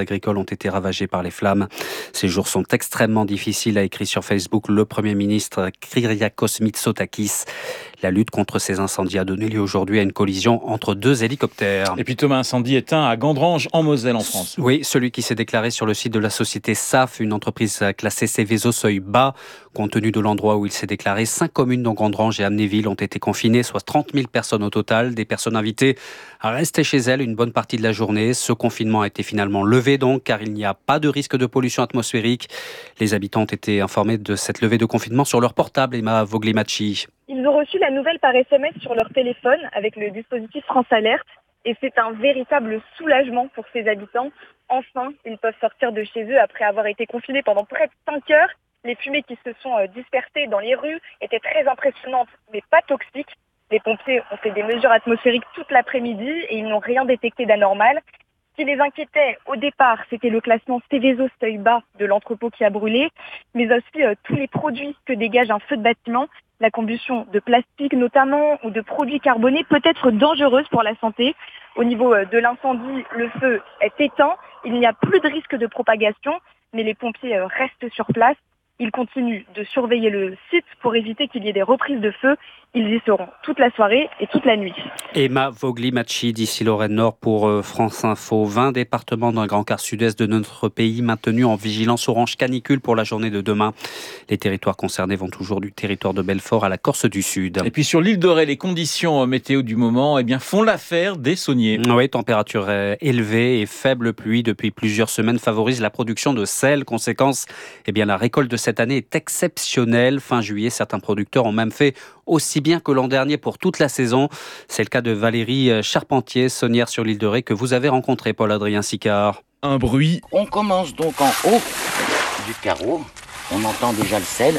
agricoles ont été ravagés par les flammes. Ces jours sont extrêmement difficiles, a écrit sur Facebook le Premier ministre Kyriakos Mitsotakis. La lutte contre ces incendies a donné lieu aujourd'hui à une collision entre 2 hélicoptères. Et puis Thomas, incendie éteint à Gandrange en Moselle en France. Oui, celui qui s'est déclaré sur le site de la société SAF, une entreprise classée Céveso seuil bas. Compte tenu de l'endroit où il s'est déclaré, 5 communes dont Gandrange et Amnéville ont été confinées, soit 30 000 personnes au total. Des personnes invitées à rester chez elles une bonne partie de la journée. Ce confinement a été finalement levé donc, car il n'y a pas de risque de pollution atmosphérique. Les habitants ont été informés de cette levée de confinement sur leur portable. Emma Voglimachi. Ils ont reçu la nouvelle par SMS sur leur téléphone avec le dispositif France Alerte et c'est un véritable soulagement pour ces habitants. Enfin, ils peuvent sortir de chez eux après avoir été confinés pendant près de 5 heures. Les fumées qui se sont dispersées dans les rues étaient très impressionnantes mais pas toxiques. Les pompiers ont fait des mesures atmosphériques toute l'après-midi et ils n'ont rien détecté d'anormal. Ce qui les inquiétait au départ, c'était le classement Céveso seuil bas de l'entrepôt qui a brûlé, mais aussi tous les produits que dégage un feu de bâtiment. La combustion de plastique notamment ou de produits carbonés peut être dangereuse pour la santé. Au niveau de l'incendie, le feu est éteint. Il n'y a plus de risque de propagation, mais les pompiers restent sur place. Ils continuent de surveiller le site pour éviter qu'il y ait des reprises de feu. Ils y seront toute la soirée et toute la nuit. Emma Voglimachi, d'ici Lorraine Nord pour France Info. 20 départements dans le grand quart sud-est de notre pays maintenus en vigilance orange canicule pour la journée de demain. Les territoires concernés vont toujours du territoire de Belfort à la Corse du Sud. Et puis sur l'île de Ré, les conditions météo du moment font l'affaire des sauniers. Oui, température élevée et faible pluie depuis plusieurs semaines favorisent la production de sel. Conséquence, la récolte de cette année est exceptionnelle. Fin juillet, certains producteurs ont même fait aussi bien que l'an dernier pour toute la saison. C'est le cas de Valérie Charpentier, saunière sur l'île de Ré, que vous avez rencontré, Paul-Adrien Sicard. Un bruit. On commence donc en haut du carreau. On entend déjà le sel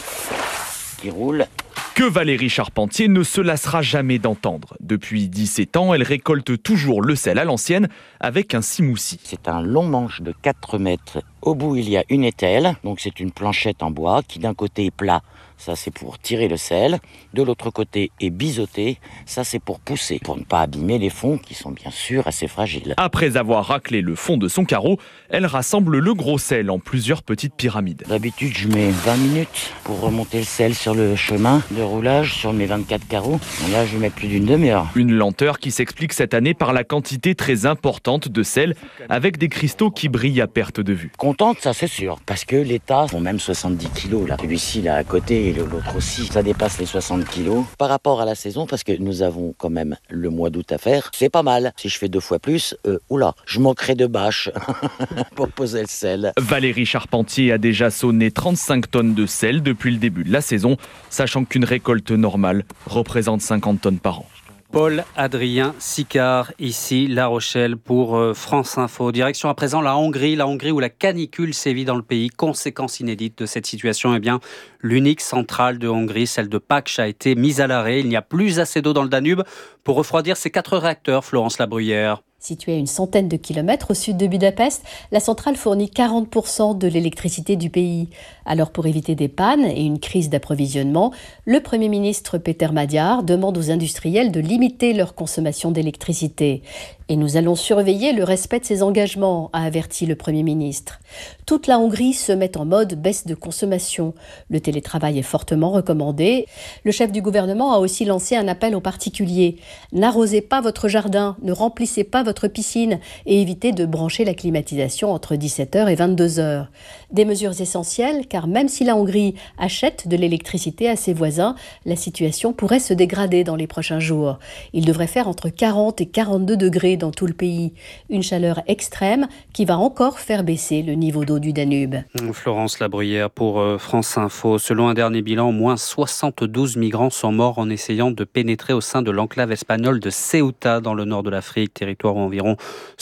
qui roule. Que Valérie Charpentier ne se lassera jamais d'entendre. Depuis 17 ans, elle récolte toujours le sel à l'ancienne avec un simoussi. C'est un long manche de 4 mètres. Au bout, il y a une ételle. Donc c'est une planchette en bois qui d'un côté est plat. Ça, c'est pour tirer le sel. De l'autre côté est biseauté. Ça, c'est pour pousser, pour ne pas abîmer les fonds qui sont bien sûr assez fragiles. Après avoir raclé le fond de son carreau, elle rassemble le gros sel en plusieurs petites pyramides. D'habitude, je mets 20 minutes pour remonter le sel sur le chemin de roulage sur mes 24 carreaux. Là, je mets plus d'une demi-heure. Une lenteur qui s'explique cette année par la quantité très importante de sel, avec des cristaux qui brillent à perte de vue. Contente, ça c'est sûr, parce que les tas font même 70 kilos là. Celui-ci là à côté et l'autre aussi, ça dépasse les 60 kilos. Par rapport à la saison, parce que nous avons quand même le mois d'août à faire, c'est pas mal. Si je fais 2 fois plus, je manquerai de bâches pour poser le sel. Valérie Charpentier a déjà sonné 35 tonnes de sel depuis le début de la saison, sachant qu'une récolte normale représente 50 tonnes par an. Paul-Adrien Sicard, ici La Rochelle pour France Info. Direction à présent la Hongrie où la canicule sévit dans le pays. Conséquence inédite de cette situation, l'unique centrale de Hongrie, celle de Paks, a été mise à l'arrêt. Il n'y a plus assez d'eau dans le Danube pour refroidir ces 4 réacteurs, Florence Labruyère. Située à une centaine de kilomètres au sud de Budapest, la centrale fournit 40% de l'électricité du pays. Alors pour éviter des pannes et une crise d'approvisionnement, le Premier ministre Péter Magyar demande aux industriels de limiter leur consommation d'électricité. Et nous allons surveiller le respect de ces engagements, a averti le Premier ministre. Toute la Hongrie se met en mode baisse de consommation. Le télétravail est fortement recommandé. Le chef du gouvernement a aussi lancé un appel aux particuliers. N'arrosez pas votre jardin, ne remplissez pas votre piscine et évitez de brancher la climatisation entre 17h et 22h. Des mesures essentielles car même si la Hongrie achète de l'électricité à ses voisins, la situation pourrait se dégrader dans les prochains jours. Il devrait faire entre 40 et 42 degrés dans tout le pays. Une chaleur extrême qui va encore faire baisser le niveau d'eau du Danube. Florence Labruyère pour France Info. Selon un dernier bilan, au moins 72 migrants sont morts en essayant de pénétrer au sein de l'enclave espagnole de Ceuta dans le nord de l'Afrique, territoire où environ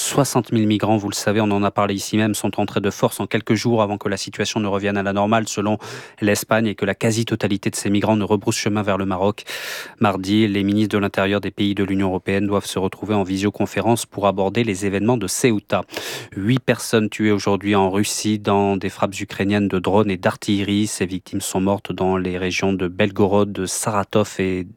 60 000 migrants, vous le savez, on en a parlé ici même, sont entrés de force en quelques jours avant que la situation ne revienne à la normale selon l'Espagne et que la quasi-totalité de ces migrants ne rebrousse chemin vers le Maroc. Mardi, les ministres de l'Intérieur des pays de l'Union européenne doivent se retrouver en visioconférence pour aborder les événements de Ceuta. 8 personnes tuées aujourd'hui en Russie dans des frappes ukrainiennes de drones et d'artillerie. Ces victimes sont mortes dans les régions de Belgorod, de Saratov et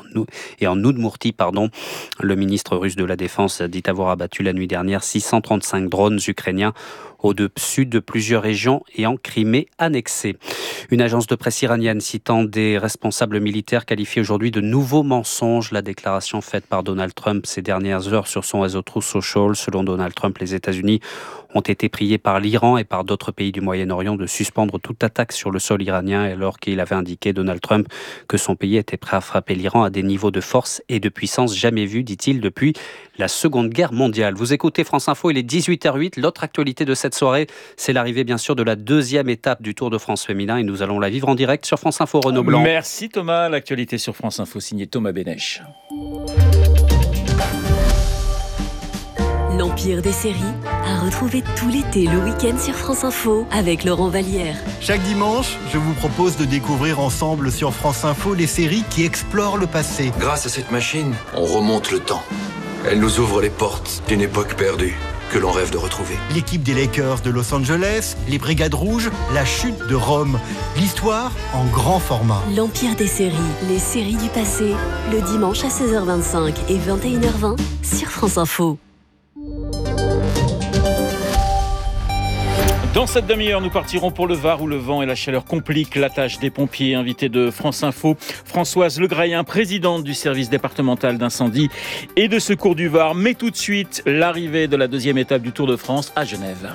en Udmurtie. Le ministre russe de la Défense dit avoir abattu la nuit dernière 635 drones ukrainiens au-dessus de plusieurs régions et en Crimée annexée. Une agence de presse iranienne citant des responsables militaires qualifie aujourd'hui de nouveaux mensonges la déclaration faite par Donald Trump ces dernières heures sur son réseau Truth Social. Selon Donald Trump, les États-Unis ont été priés par l'Iran et par d'autres pays du Moyen-Orient de suspendre toute attaque sur le sol iranien, alors qu'il avait indiqué, Donald Trump, que son pays était prêt à frapper l'Iran à des niveaux de force et de puissance jamais vus, dit-il, depuis la Seconde Guerre mondiale. Vous écoutez France Info, il est 18h08. L'autre actualité de cette soirée, c'est l'arrivée bien sûr de la deuxième étape du Tour de France féminin et nous allons la vivre en direct sur France Info. Renaud Blanc. Merci Thomas. L'actualité sur France Info signé Thomas Bénèche. L'Empire des séries à retrouver tout l'été le week-end sur France Info avec Laurent Vallière. Chaque dimanche, je vous propose de découvrir ensemble sur France Info les séries qui explorent le passé. Grâce à cette machine, on remonte le temps. Elle nous ouvre les portes d'une époque perdue que l'on rêve de retrouver. L'équipe des Lakers de Los Angeles, les Brigades Rouges, la chute de Rome. L'histoire en grand format. L'Empire des séries, les séries du passé, le dimanche à 16h25 et 21h20 sur France Info. Dans cette demi-heure, nous partirons pour le Var où le vent et la chaleur compliquent la tâche des pompiers. Invité de France Info, Françoise Legrayen, présidente du service départemental d'incendie et de secours du Var. Mais tout de suite, l'arrivée de la deuxième étape du Tour de France à Genève.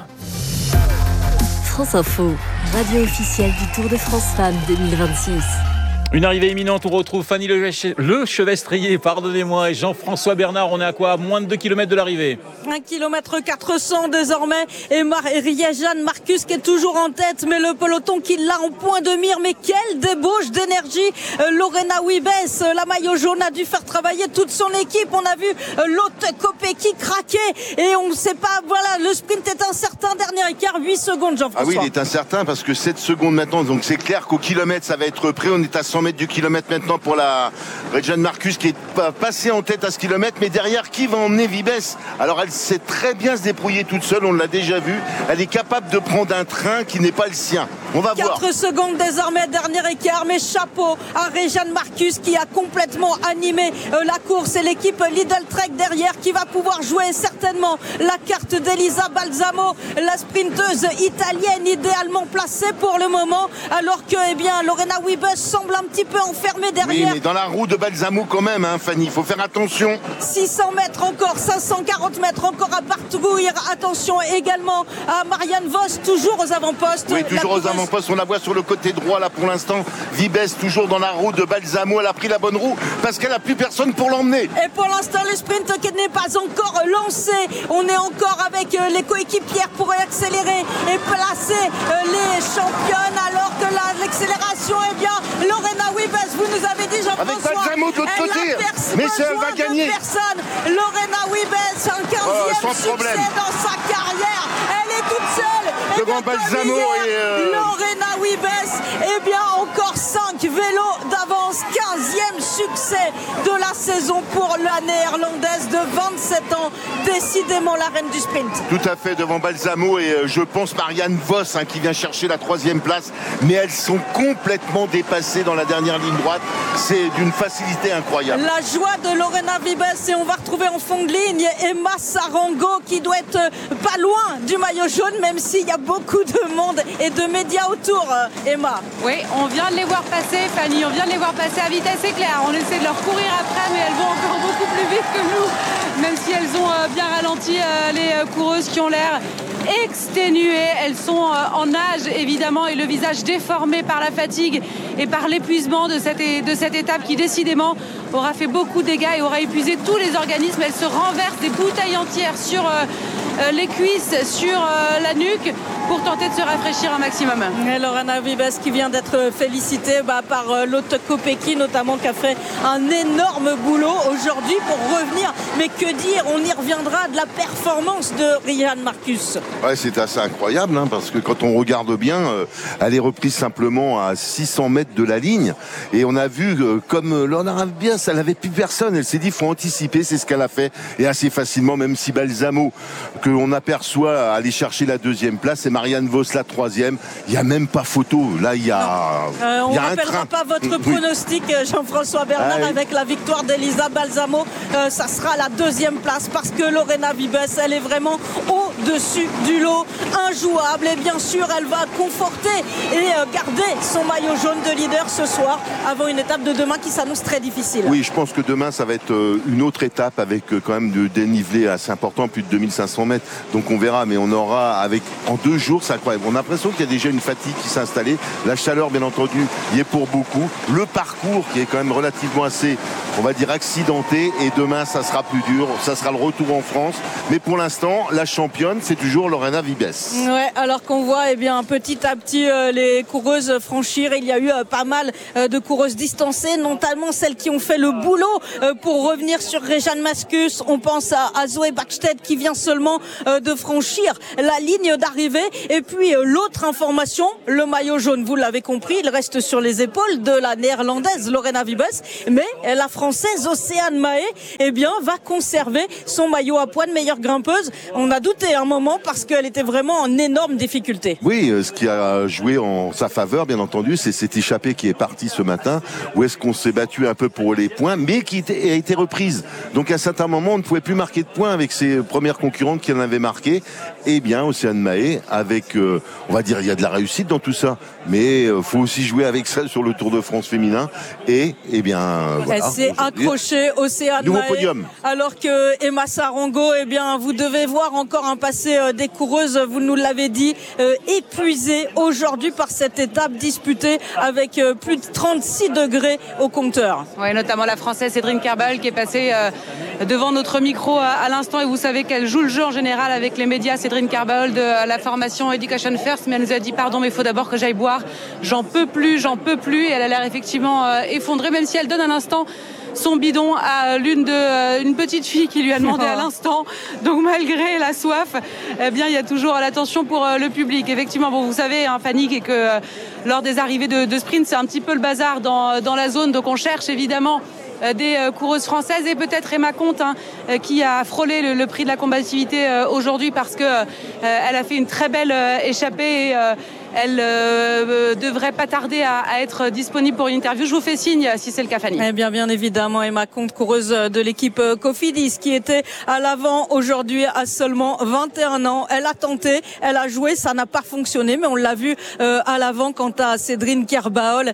France Info, radio officielle du Tour de France Femmes 2026. Une arrivée imminente, on retrouve Fanny Le Chevestrier, pardonnez-moi, et Jean-François Bernard. On est à quoi? À moins de 2 km de l'arrivée. 1 km 400 désormais. Et Jeanne Marcus qui est toujours en tête, mais le peloton qui l'a en point de mire. Mais quelle débauche d'énergie. Lorena Wiebes, la maillot jaune, a dû faire travailler toute son équipe. On a vu Lotte Kopecky craquer. Et on ne sait pas, voilà, le sprint est incertain. Dernier écart, 8 secondes, Jean-François. Ah oui, il est incertain parce que 7 secondes maintenant. Donc c'est clair qu'au kilomètre, ça va être prêt. On est à 100 mètres du kilomètre maintenant pour la Jeanne Marcus qui est passée en tête à ce kilomètre. Mais derrière, qui va emmener Wiebes? Alors elle sait très bien se débrouiller toute seule, on l'a déjà vu. Elle est capable de prendre un train qui n'est pas le sien. On va voir. 4 secondes désormais, dernier écart, mais chapeau à Jeanne Marcus qui a complètement animé la course et l'équipe Lidl Trek derrière qui va pouvoir jouer certainement la carte d'Elisa Balsamo, la sprinteuse italienne idéalement placée pour le moment, alors que Lorena Wiebes semble un petit peu enfermée derrière. Oui, mais dans la roue de Balsamo quand même, Fanny, il faut faire attention. 600 mètres encore, 540 mètres encore à parcourir. Attention également à Marianne Vos, toujours aux avant-postes. Oui, toujours aux avant-postes. On la voit sur le côté droit là pour l'instant. Wiebes toujours dans la roue de Balsamo. Elle a pris la bonne roue parce qu'elle n'a plus personne pour l'emmener. Et pour l'instant, le sprint qui n'est pas encore lancé. On est encore avec les coéquipières pour accélérer et placer les championnes, alors que là, l'accélération, Lorena Wiebes, vous nous avez dit, Jean-François, avec Balsamo de l'autre côté, mais elle va gagner. Lorena Wiebes, un 15e succès dans sa carrière. Elle est toute seule. Devant Balsamo et Lorena Wiebes, encore 5 vélos d'avance. 15e succès de la saison pour la néerlandaise de 27 ans. Décidément la reine du sprint. Tout à fait, devant Balsamo et je pense Marianne Vos qui vient chercher la 3e place. Mais elles sont complètement dépassées dans la dernière ligne droite. C'est d'une facilité incroyable. La joie de Lorena Wiebes, et on va retrouver en fond de ligne Emma Sarango qui doit être pas loin du maillot jaune, même s'il y a beaucoup de monde et de médias autour. Emma. Oui, on vient de les voir passer, Fanny, on vient de les voir passer à vitesse éclair. On essaie de leur courir après, mais elles vont encore beaucoup plus vite que nous, même si elles ont bien ralenti, les coureuses qui ont l'air exténuées. Elles sont en âge, évidemment, et le visage déformé par la fatigue et par l'épuisement de cette étape qui, décidément, aura fait beaucoup de dégâts et aura épuisé tous les organismes. Elles se renversent des bouteilles entières sur les cuisses, sur la nuque, pour tenter de se rafraîchir un maximum. Et Lorena Wiebes qui vient d'être félicitée par Lotte Kopecky notamment, qui a fait un énorme boulot aujourd'hui pour revenir. Mais que dire, on y reviendra, de la performance de Jeanne Marcus. Ouais, c'est assez incroyable parce que quand on regarde bien, elle est reprise simplement à 600 mètres de la ligne et on a vu comme Lorena Wiebes, elle n'avait plus personne. Elle s'est dit faut anticiper, c'est ce qu'elle a fait et assez facilement, même si Balsamo que on aperçoit aller chercher la 2e place et Marianne Vos la 3e, il n'y a même pas photo. Là, il y a on ne rappellera pas votre pronostic, Jean-François Bernard, avec la victoire d'Elisa Balsamo. Ça sera la 2e place parce que Lorena Wiebes, elle est vraiment au-dessus du lot, injouable. Et bien sûr, elle va conforter et garder son maillot jaune de leader ce soir avant une étape de demain qui s'annonce très difficile. Oui, je pense que demain, ça va être une autre étape avec quand même de dénivelé assez important, plus de 2500 mètres. Donc on verra, mais on aura en 2 jours, c'est incroyable. On a l'impression qu'il y a déjà une fatigue qui s'est installée. La chaleur, bien entendu, y est pour beaucoup. Le parcours qui est quand même relativement assez, on va dire, accidenté. Et demain, ça sera plus dur. Ça sera le retour en France. Mais pour l'instant, la championne, c'est toujours Lorena Wiebes. Ouais, alors qu'on voit petit à petit les coureuses franchir. Il y a eu pas mal de coureuses distancées, notamment celles qui ont fait le boulot pour revenir sur Rejane Maskus. On pense à Zoe Bachstedt qui vient seulement de franchir la ligne d'arrivée. Et puis l'autre information, le maillot jaune, vous l'avez compris, il reste sur les épaules de la néerlandaise Lorena Wiebes, mais la française Océane Mahé va conserver son maillot à pointe, meilleure grimpeuse. On a douté un moment parce qu'elle était vraiment en énorme difficulté. Oui, ce qui a joué en sa faveur, bien entendu, c'est cette échappée qui est partie ce matin, où est-ce qu'on s'est battu un peu pour les points, mais qui a été reprise. Donc à un certain moment, on ne pouvait plus marquer de points avec ses premières concurrentes qui en avaient marqué. Eh bien, Océane Mahé, avec, on va dire, il y a de la réussite dans tout ça, mais faut aussi jouer avec ça sur le Tour de France féminin. Et, voilà. Elle s'est accrochée, Océane Nouveau Mahé, podium. alors que Emma Sarongo, vous devez voir encore un passé des coureuses, vous nous l'avez dit, épuisées aujourd'hui par cette étape disputée avec plus de 36 degrés au compteur. Oui, notamment la Française Cédrine Kerbal qui est passée devant notre micro à l'instant, et vous savez qu'elle joue le jeu en général avec les médias. Cédrine Kerbal de la formation Education First, mais elle nous a dit pardon, mais il faut d'abord que j'aille boire, j'en peux plus, et elle a l'air effectivement effondrée, même si elle donne un instant son bidon à une petite fille qui lui a demandé à l'instant. Donc malgré la soif, il y a toujours l'attention pour le public. Effectivement, vous savez, Fanny, que lors des arrivées de sprint, c'est un petit peu le bazar dans la zone. Donc on cherche évidemment des coureuses françaises, et peut-être Emma Comte qui a frôlé le prix de la combativité aujourd'hui parce que elle a fait une très belle échappée, et elle devrait pas tarder à être disponible pour une interview. Je vous fais signe si c'est le cas, Fanny. Eh bien évidemment, Emma Comte, coureuse de l'équipe Cofidis, qui était à l'avant aujourd'hui à seulement 21 ans. Elle a tenté, elle a joué, ça n'a pas fonctionné, mais on l'a vu à l'avant. Quant à Cédrine Kerbal,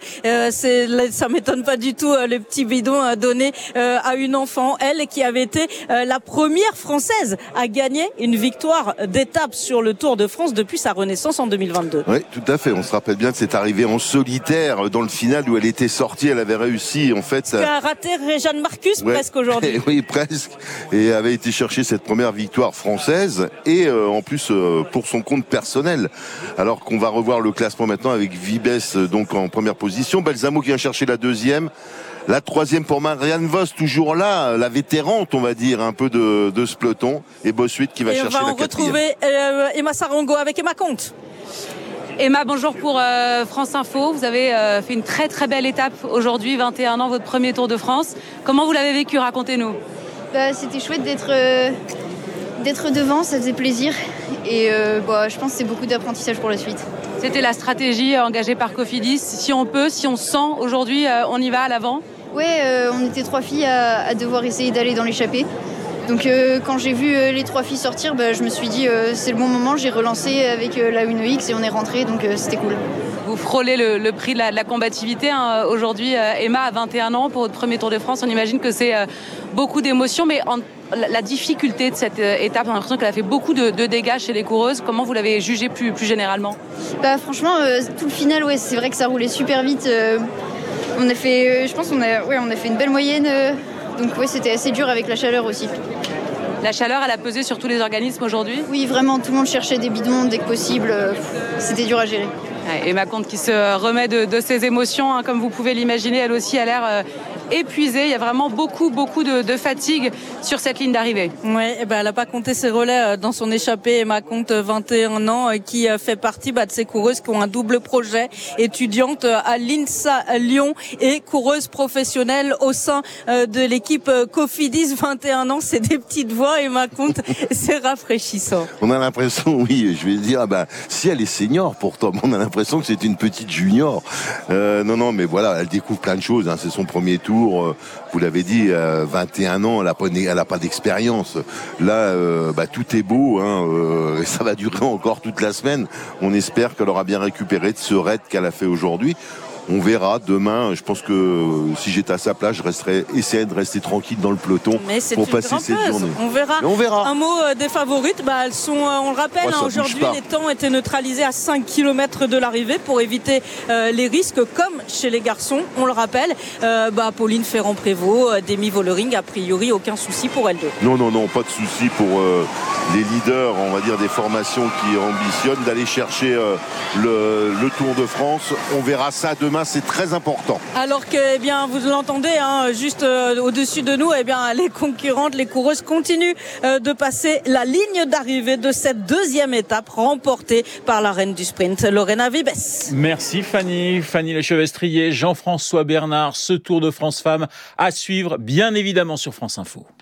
ça m'étonne pas du tout le petit bidon donné à une enfant, elle qui avait été la première française à gagner une victoire d'étape sur le Tour de France depuis sa renaissance en 2022. Oui, tout à fait. On se rappelle bien de cette arrivée en solitaire dans le final où elle était sortie. Elle avait réussi, en fait. Ça a raté Rejane Markus presque aujourd'hui. Oui, presque. Et avait été chercher cette première victoire française, et en plus pour son compte personnel. Alors qu'on va revoir le classement maintenant avec Wiebes donc en première position. Balsamo qui vient chercher la deuxième. La troisième pour Marianne Vos, toujours là, la vétérante, on va dire, un peu de ce peloton. Et Bossuit qui va chercher la quatrième. On va retrouver Emma Sarongo avec Emma Comte. Emma, bonjour pour France Info. Vous avez fait une très très belle étape aujourd'hui, 21 ans, votre premier Tour de France. Comment vous l'avez vécu? Racontez-nous. C'était chouette d'être devant, ça faisait plaisir. Et je pense que c'est beaucoup d'apprentissage pour la suite. C'était la stratégie engagée par Cofidis. Si on peut, si on sent aujourd'hui, on y va à l'avant? Oui, on était 3 filles à devoir essayer d'aller dans l'échappée. Donc quand j'ai vu les 3 filles sortir, je me suis dit c'est le bon moment. J'ai relancé avec la Uno X et on est rentré, donc c'était cool. Vous frôlez le prix de la combativité aujourd'hui, Emma, à 21 ans pour votre premier Tour de France. On imagine que c'est beaucoup d'émotions, mais la difficulté de cette étape, on a l'impression qu'elle a fait beaucoup de dégâts chez les coureuses. Comment vous l'avez jugée plus généralement? Franchement, tout le final, c'est vrai que ça roulait super vite. On a fait, je pense qu'on a fait une belle moyenne. Donc c'était assez dur avec la chaleur aussi. La chaleur, elle a pesé sur tous les organismes aujourd'hui? Oui, vraiment, tout le monde cherchait des bidons dès que possible. C'était dur à gérer. Emma Comte qui se remet de ses émotions, comme vous pouvez l'imaginer, elle aussi a l'air épuisée. Il y a vraiment beaucoup de fatigue sur cette ligne d'arrivée. Oui, elle n'a pas compté ses relais dans son échappée. Emma Comte, 21 ans, qui fait partie de ces coureuses qui ont un double projet, étudiante à l'INSA Lyon et coureuse professionnelle au sein de l'équipe Cofidis. 21 ans, c'est des petites voix, Emma Comte, c'est rafraîchissant. On a l'impression, oui, je vais dire, si elle est senior pourtant, on a l'impression que c'est une petite junior. Non, mais voilà, elle découvre plein de choses, c'est son premier tour. Tour, vous l'avez dit, 21 ans, elle n'a pas d'expérience. Là, tout est beau, et ça va durer encore toute la semaine. On espère qu'elle aura bien récupéré de ce raid qu'elle a fait aujourd'hui. On verra demain. Je pense que si j'étais à sa place, essayer de rester tranquille dans le peloton pour passer cette journée. On verra. Un mot des favorites. Elles sont, on le rappelle, aujourd'hui, les temps étaient neutralisés à 5 km de l'arrivée pour éviter les risques, comme chez les garçons. On le rappelle. Pauline Ferrand-Prévot, Demi Vollering, a priori, aucun souci pour elle deux. Non, pas de souci pour les leaders, on va dire, des formations qui ambitionnent d'aller chercher le Tour de France. On verra ça demain. C'est très important. Alors que, vous l'entendez, juste au-dessus de nous, les concurrentes, les coureuses continuent de passer la ligne d'arrivée de cette deuxième étape remportée par la reine du sprint, Lorena Wiebes. Merci Fanny Lechevestrier, Jean-François Bernard. Ce Tour de France Femmes à suivre, bien évidemment, sur France Info.